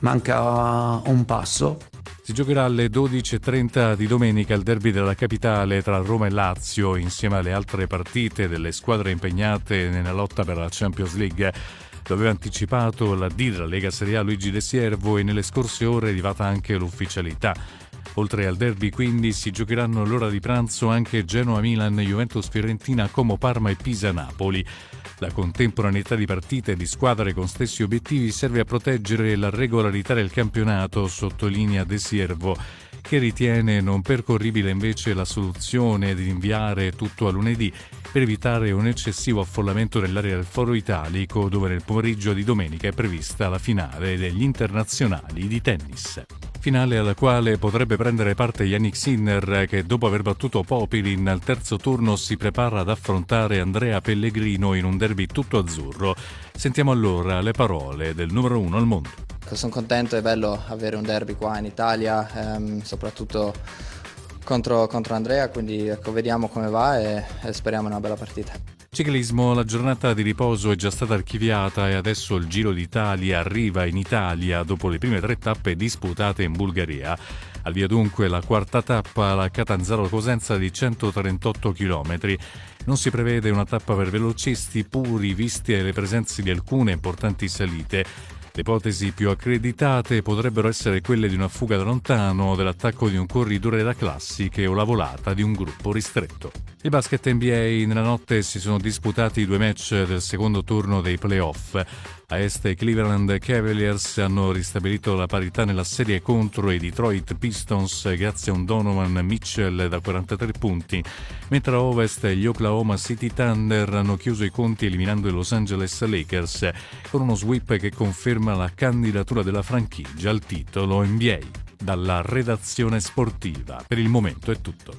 Manca un passo.
Si giocherà alle dodici e trenta di domenica il derby della capitale tra Roma e Lazio insieme alle altre partite delle squadre impegnate nella lotta per la Champions League. Lo aveva anticipato la D della Lega Serie A Luigi De Siervo e nelle scorse ore è arrivata anche l'ufficialità. Oltre al derby quindi si giocheranno all'ora di pranzo anche Genoa-Milan, Juventus-Fiorentina, Como-Parma e Pisa-Napoli. La contemporaneità di partite e di squadre con stessi obiettivi serve a proteggere la regolarità del campionato, sottolinea De Siervo, che ritiene non percorribile invece la soluzione di rinviare tutto a lunedì per evitare un eccessivo affollamento nell'area del Foro Italico, dove nel pomeriggio di domenica è prevista la finale degli internazionali di tennis. Finale alla quale potrebbe prendere parte Yannick Sinner che dopo aver battuto Popilin al terzo turno si prepara ad affrontare Andrea Pellegrino in un derby tutto azzurro. Sentiamo allora le parole del numero uno al mondo.
Sono contento, è bello avere un derby qua in Italia, ehm, soprattutto contro, contro Andrea, quindi ecco, vediamo come va e, e speriamo in una bella partita.
Ciclismo, la giornata di riposo è già stata archiviata e adesso il Giro d'Italia arriva in Italia dopo le prime tre tappe disputate in Bulgaria. Al via dunque la quarta tappa, la Catanzaro-Cosenza di centotrentotto chilometri. Non si prevede una tappa per velocisti puri viste le presenze di alcune importanti salite. Le ipotesi più accreditate potrebbero essere quelle di una fuga da lontano, dell'attacco di un corridore da classiche o la volata di un gruppo ristretto. Il basket N B A, nella notte si sono disputati i due match del secondo turno dei playoff. A est i Cleveland Cavaliers hanno ristabilito la parità nella serie contro i Detroit Pistons grazie a un Donovan Mitchell da quarantatré punti, mentre a ovest gli Oklahoma City Thunder hanno chiuso i conti eliminando i Los Angeles Lakers con uno sweep che conferma la candidatura della franchigia al titolo N B A. Dalla redazione sportiva, per il momento è tutto.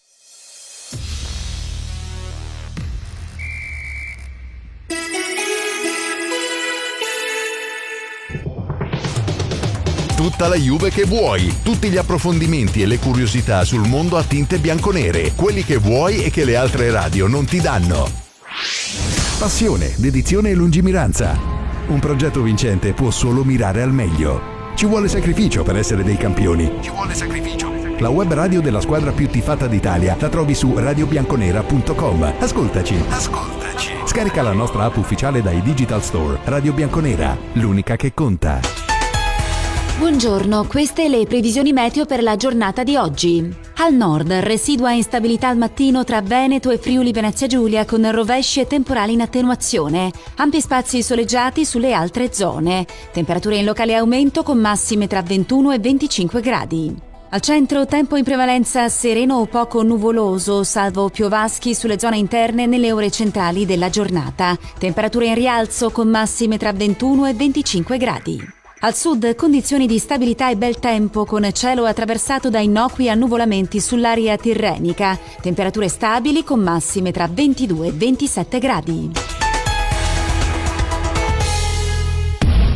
Tutta la Juve che vuoi, tutti gli approfondimenti e le curiosità sul mondo a tinte bianconere, quelli che vuoi e che le altre radio non ti danno.
Passione, dedizione e lungimiranza. Un progetto vincente può solo mirare al meglio. Ci vuole sacrificio per essere dei campioni. Ci vuole sacrificio. La web radio della squadra più tifata d'Italia la trovi su radio bianconera punto com. Ascoltaci. Ascoltaci. Scarica la nostra app ufficiale dai Digital Store. Radio Bianconera, l'unica che conta.
Buongiorno, queste le previsioni meteo per la giornata di oggi. Al nord, residua instabilità al mattino tra Veneto e Friuli Venezia Giulia con rovesci e temporali in attenuazione. Ampi spazi soleggiati sulle altre zone. Temperature in locale aumento con massime tra ventuno e venticinque gradi. Al centro, tempo in prevalenza sereno o poco nuvoloso, salvo piovaschi sulle zone interne nelle ore centrali della giornata. Temperature in rialzo con massime tra ventuno e venticinque gradi. Al sud condizioni di stabilità e bel tempo con cielo attraversato da innocui annuvolamenti sull'area tirrenica. Temperature stabili con massime tra ventidue e ventisette gradi.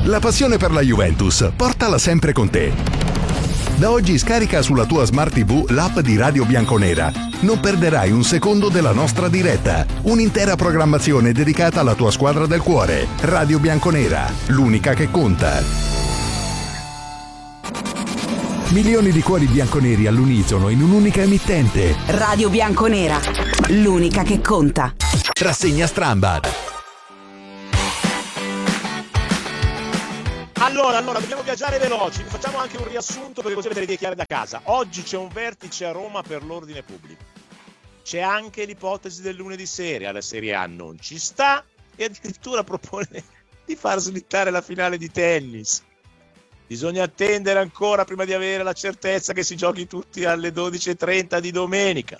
La passione per la Juventus, portala sempre con te. Da oggi scarica sulla tua Smart tivù l'app di Radio Bianconera. Non perderai un secondo della nostra diretta. Un'intera programmazione dedicata alla tua squadra del cuore. Radio Bianconera, l'unica che conta. Milioni di cuori bianconeri all'unisono in un'unica emittente.
Radio Bianconera, l'unica che conta.
Rassegna Strambad.
Allora, allora, dobbiamo viaggiare veloci, facciamo anche un riassunto perché così avete le idee chiare da casa. Oggi c'è un vertice a Roma per l'ordine pubblico. C'è anche l'ipotesi del lunedì serie, alla Serie A non ci sta e addirittura propone di far slittare la finale di tennis. Bisogna attendere ancora prima di avere la certezza che si giochi tutti alle dodici e trenta di domenica.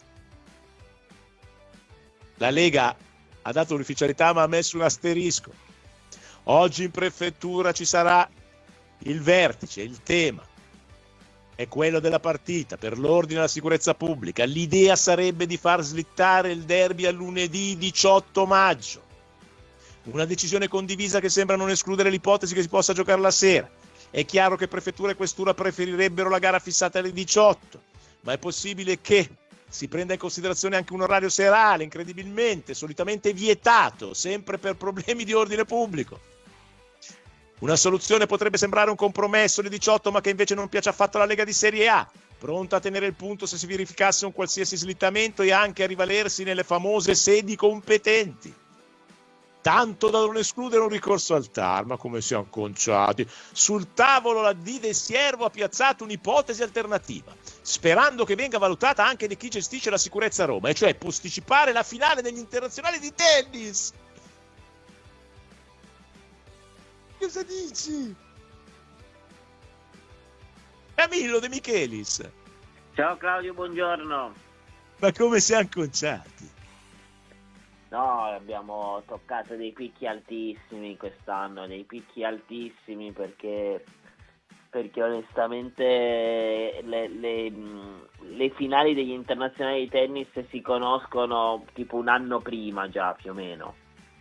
La Lega ha dato l'ufficialità ma ha messo un asterisco. Oggi in prefettura ci sarà il vertice, il tema è quello della partita per l'ordine e la sicurezza pubblica. L'idea sarebbe di far slittare il derby a lunedì diciotto maggio. Una decisione condivisa che sembra non escludere l'ipotesi che si possa giocare la sera. È chiaro che prefettura e questura preferirebbero la gara fissata alle diciotto, ma è possibile che si prenda in considerazione anche un orario serale, incredibilmente, solitamente vietato, sempre per problemi di ordine pubblico. Una soluzione potrebbe sembrare un compromesso alle diciotto, ma che invece non piace affatto alla Lega di Serie A, pronta a tenere il punto se si verificasse un qualsiasi slittamento e anche a rivalersi nelle famose sedi competenti. Tanto da non escludere un ricorso al T A R, ma come siamo conciati. Sul tavolo la D del Siervo ha piazzato un'ipotesi alternativa, sperando che venga valutata anche da chi gestisce la sicurezza a Roma, e cioè posticipare la finale degli internazionali di tennis. Cosa dici? Camillo De Michelis.
Ciao Claudio, buongiorno.
Ma come siamo conciati?
No, abbiamo toccato dei picchi altissimi quest'anno, dei picchi altissimi perché, perché onestamente le, le, le finali degli internazionali di tennis si conoscono tipo un anno prima già più o meno,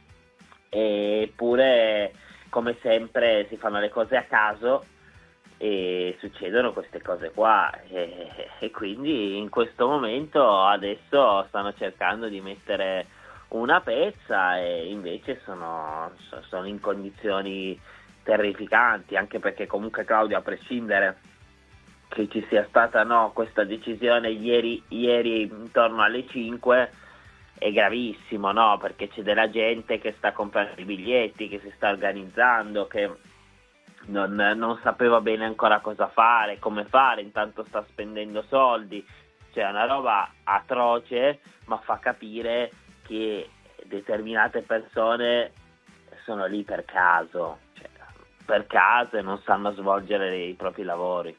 eppure come sempre si fanno le cose a caso e succedono queste cose qua e, e quindi in questo momento adesso stanno cercando di mettere una pezza e invece sono, sono in condizioni terrificanti, anche perché comunque Claudio, a prescindere che ci sia stata no questa decisione ieri, ieri intorno alle cinque, è gravissimo, no? Perché c'è della gente che sta comprando i biglietti, che si sta organizzando, che non, non sapeva bene ancora cosa fare, come fare, intanto sta spendendo soldi, cioè è una roba atroce, ma fa capire che determinate persone sono lì per caso, cioè, per caso e non sanno svolgere i propri lavori.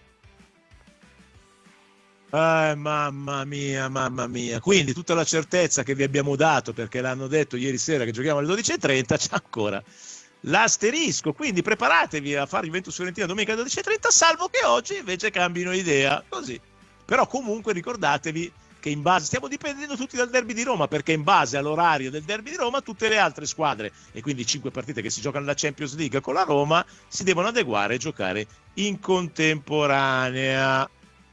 Eh, mamma mia, mamma mia. Quindi tutta la certezza che vi abbiamo dato, perché l'hanno detto ieri sera che giochiamo alle dodici e trenta, c'è ancora l'asterisco. Quindi preparatevi a fare Juventus Fiorentina domenica alle dodici e trenta, salvo che oggi invece cambino idea. Così. Però comunque ricordatevi che in base, stiamo dipendendo tutti dal derby di Roma, perché in base all'orario del derby di Roma tutte le altre squadre, e quindi cinque partite che si giocano nella Champions League con la Roma, si devono adeguare e giocare in contemporanea.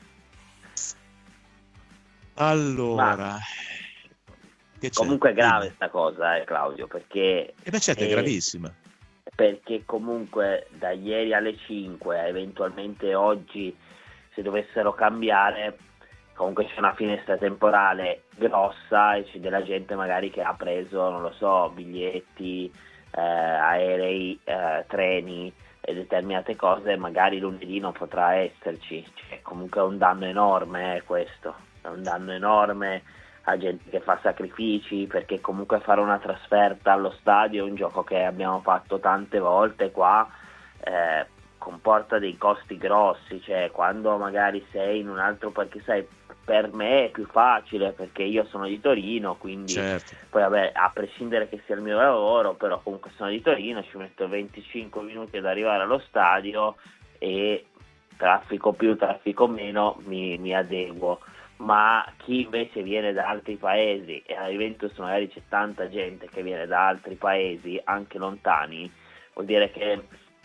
Allora,
Ma
che c'è?
Comunque è grave sta cosa, eh, Claudio, perché
E beh, certo, è
eh,
gravissima.
perché comunque da ieri alle cinque a eventualmente oggi, se dovessero cambiare, comunque c'è una finestra temporale grossa e c'è della gente magari che ha preso, non lo so, biglietti, eh, aerei, eh, treni e determinate cose, magari lunedì non potrà esserci. Cioè, comunque è un danno enorme, eh, questo, è un danno enorme a gente che fa sacrifici, perché comunque fare una trasferta allo stadio è un gioco che abbiamo fatto tante volte qua, eh, comporta dei costi grossi, cioè quando magari sei in un altro, perché sai, per me è più facile perché io sono di Torino, quindi
Certo.
poi vabbè, a prescindere che sia il mio lavoro, però comunque sono di Torino, ci metto venticinque minuti ad arrivare allo stadio e traffico più, traffico meno, mi, mi adeguo. Ma chi invece viene da altri paesi, e alla Juventus magari c'è tanta gente che viene da altri paesi anche lontani, vuol dire che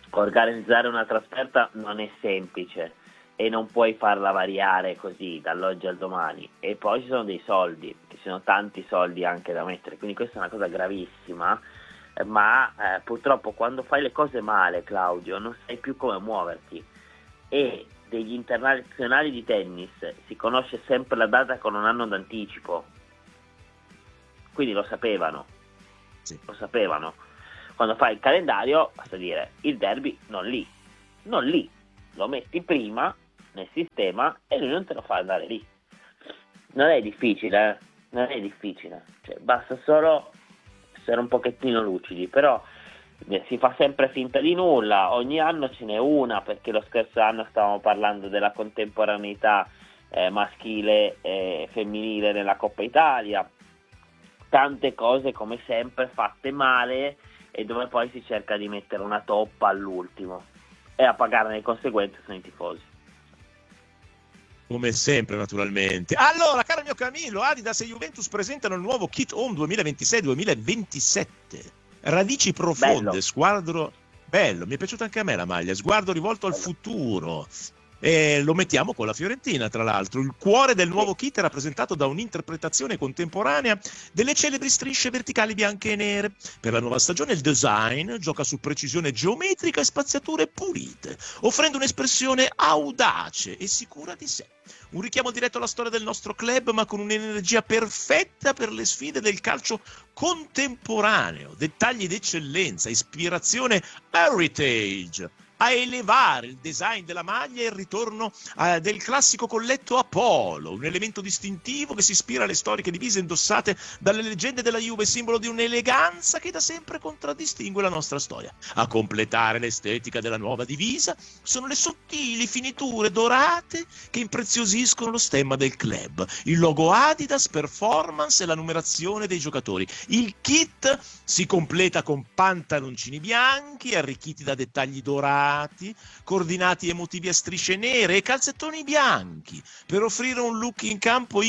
organizzare una trasferta non è semplice e non puoi farla variare così dall'oggi al domani, e poi ci sono dei soldi, ci sono tanti soldi anche da mettere, quindi questa è una cosa gravissima, eh, ma eh, purtroppo quando fai le cose male, Claudio, non sai più come muoverti, e degli internazionali di tennis si conosce sempre la data con un anno d'anticipo, quindi lo sapevano, sì. lo sapevano. Quando fai il calendario basta dire il derby non lì, non lì, lo metti prima nel sistema e lui non te lo fa andare lì. Non è difficile, eh? non è difficile, cioè, basta solo essere un pochettino lucidi, però eh, si fa sempre finta di nulla, ogni anno ce n'è una, perché lo scorso anno stavamo parlando della contemporaneità eh, maschile e femminile nella Coppa Italia, tante cose come sempre fatte male e dove poi si cerca di mettere una toppa all'ultimo, e a pagarne le conseguenze sono i tifosi.
Come sempre, naturalmente. Allora, caro mio Camillo, Adidas e Juventus presentano il nuovo Kit Home duemilaventisei duemilaventisette. Radici profonde, bello. Sguardo bello, mi è piaciuta anche a me la maglia, sguardo rivolto bello. Al futuro. E lo mettiamo con la Fiorentina, tra l'altro. Il cuore del nuovo kit è rappresentato da un'interpretazione contemporanea delle celebri strisce verticali bianche e nere. Per la nuova stagione il design gioca su precisione geometrica e spaziature pulite, offrendo un'espressione audace e sicura di sé. Un richiamo diretto alla storia del nostro club, ma con un'energia perfetta per le sfide del calcio contemporaneo. Dettagli d'eccellenza, ispirazione heritage, a elevare il design della maglia e il ritorno eh, del classico colletto a polo, un elemento distintivo che si ispira alle storiche divise indossate dalle leggende della Juve, simbolo di un'eleganza che da sempre contraddistingue la nostra storia. A completare l'estetica della nuova divisa sono le sottili finiture dorate che impreziosiscono lo stemma del club, il logo Adidas, performance e la numerazione dei giocatori. Il kit si completa con pantaloncini bianchi arricchiti da dettagli dorati, coordinati e motivi a strisce nere e calzettoni bianchi, per offrire un look in campo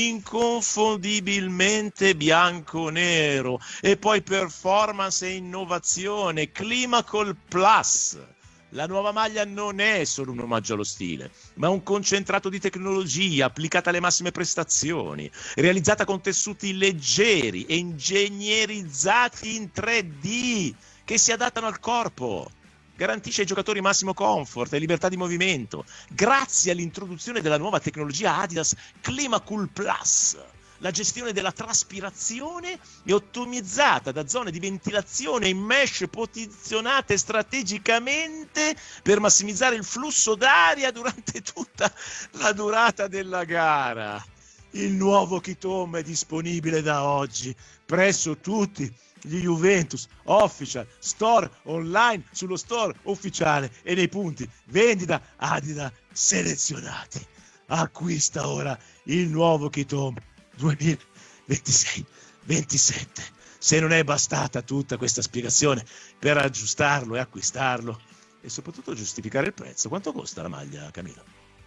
inconfondibilmente bianco-nero. E poi performance e innovazione, Climacool Plus. La nuova maglia non è solo un omaggio allo stile, ma un concentrato di tecnologia applicata alle massime prestazioni, realizzata con tessuti leggeri e ingegnerizzati in tre D che si adattano al corpo. Garantisce ai giocatori massimo comfort e libertà di movimento, grazie all'introduzione della nuova tecnologia Adidas Climacool Plus. La gestione della traspirazione è ottimizzata da zone di ventilazione in mesh posizionate strategicamente per massimizzare il flusso d'aria durante tutta la durata della gara. Il nuovo Kit Home è disponibile da oggi presso tutti gli Juventus Official Store online, sullo store ufficiale e nei punti vendita Adidas selezionati. Acquista ora il nuovo Kit Home duemilaventisei ventisette. Se non è bastata tutta questa spiegazione per aggiustarlo e acquistarlo e soprattutto giustificare il prezzo, quanto costa la maglia, Camillo?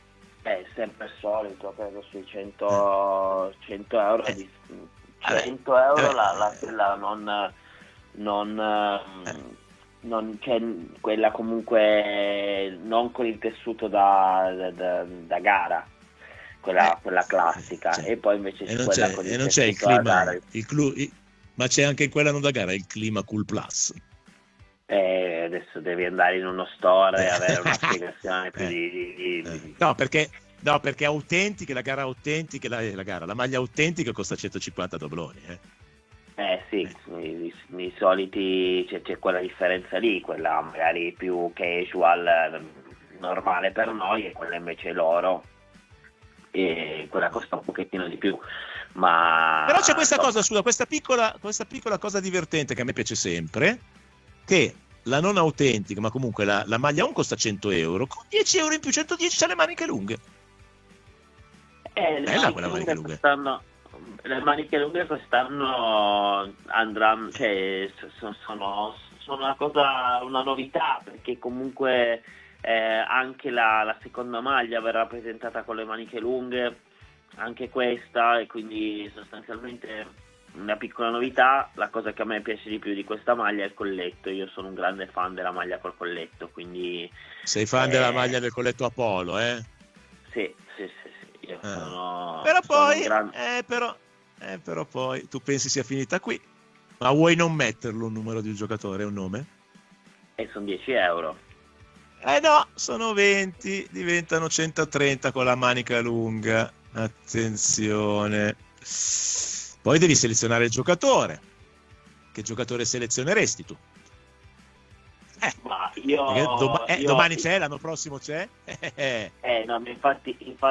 È sempre il solito, credo sui cento, cento euro
eh.
di cento euro eh. la, la, la non non, eh. non c'è quella comunque non con il tessuto da, da, da gara, quella, eh. quella classica,
c'è.
E poi invece
c'è
quella
c'è,
con il
e non
tessuto
c'è il clima,
da gara.
Il clu, il, ma c'è anche in quella non da gara il Climacool Plus.
Eh, adesso devi andare in uno store e avere una spiegazione più di, di, di, di...
No, perché no, perché autentiche, la gara autentica, la, la gara, la maglia autentica costa centocinquanta dobloni, eh.
Eh sì, eh. I, i, i soliti c'è, c'è quella differenza lì, quella magari più casual, normale per noi, e quella invece loro, e quella costa un pochettino di più. Ma
però c'è questa
no.
cosa, scusa, questa piccola, questa piccola cosa divertente che a me piace sempre, che la non autentica, ma comunque la, la maglia un costa cento euro, con dieci euro in più, centodieci c'ha le maniche lunghe.
Eh, le
Bella
maniche
quella
lunghe
maniche lunghe.
Quest'anno, le maniche lunghe quest'anno andranno, cioè sono, sono, sono una cosa, una novità, perché comunque eh, anche la, la seconda maglia verrà presentata con le maniche lunghe, anche questa, e quindi sostanzialmente una piccola novità, la cosa che a me piace di più di questa maglia è il colletto. Io sono un grande fan della maglia col colletto, quindi
sei fan
eh,
della maglia del colletto Apollo, eh?
Sì, sì, sì, sì. Io
Ah.
sono,
Però
sono
poi
un gran...
eh, però, eh, però poi tu pensi sia finita qui, ma vuoi non metterlo un numero di un giocatore, un nome?
e sono dieci euro.
Eh no, sono venti, diventano centotrenta con la manica lunga. Attenzione. Poi devi selezionare il giocatore. Che giocatore selezioneresti tu? Eh,
Ma io,
perché doma- eh,
io-
domani c'è, l'anno prossimo c'è.
Eh, no, infatti, infatti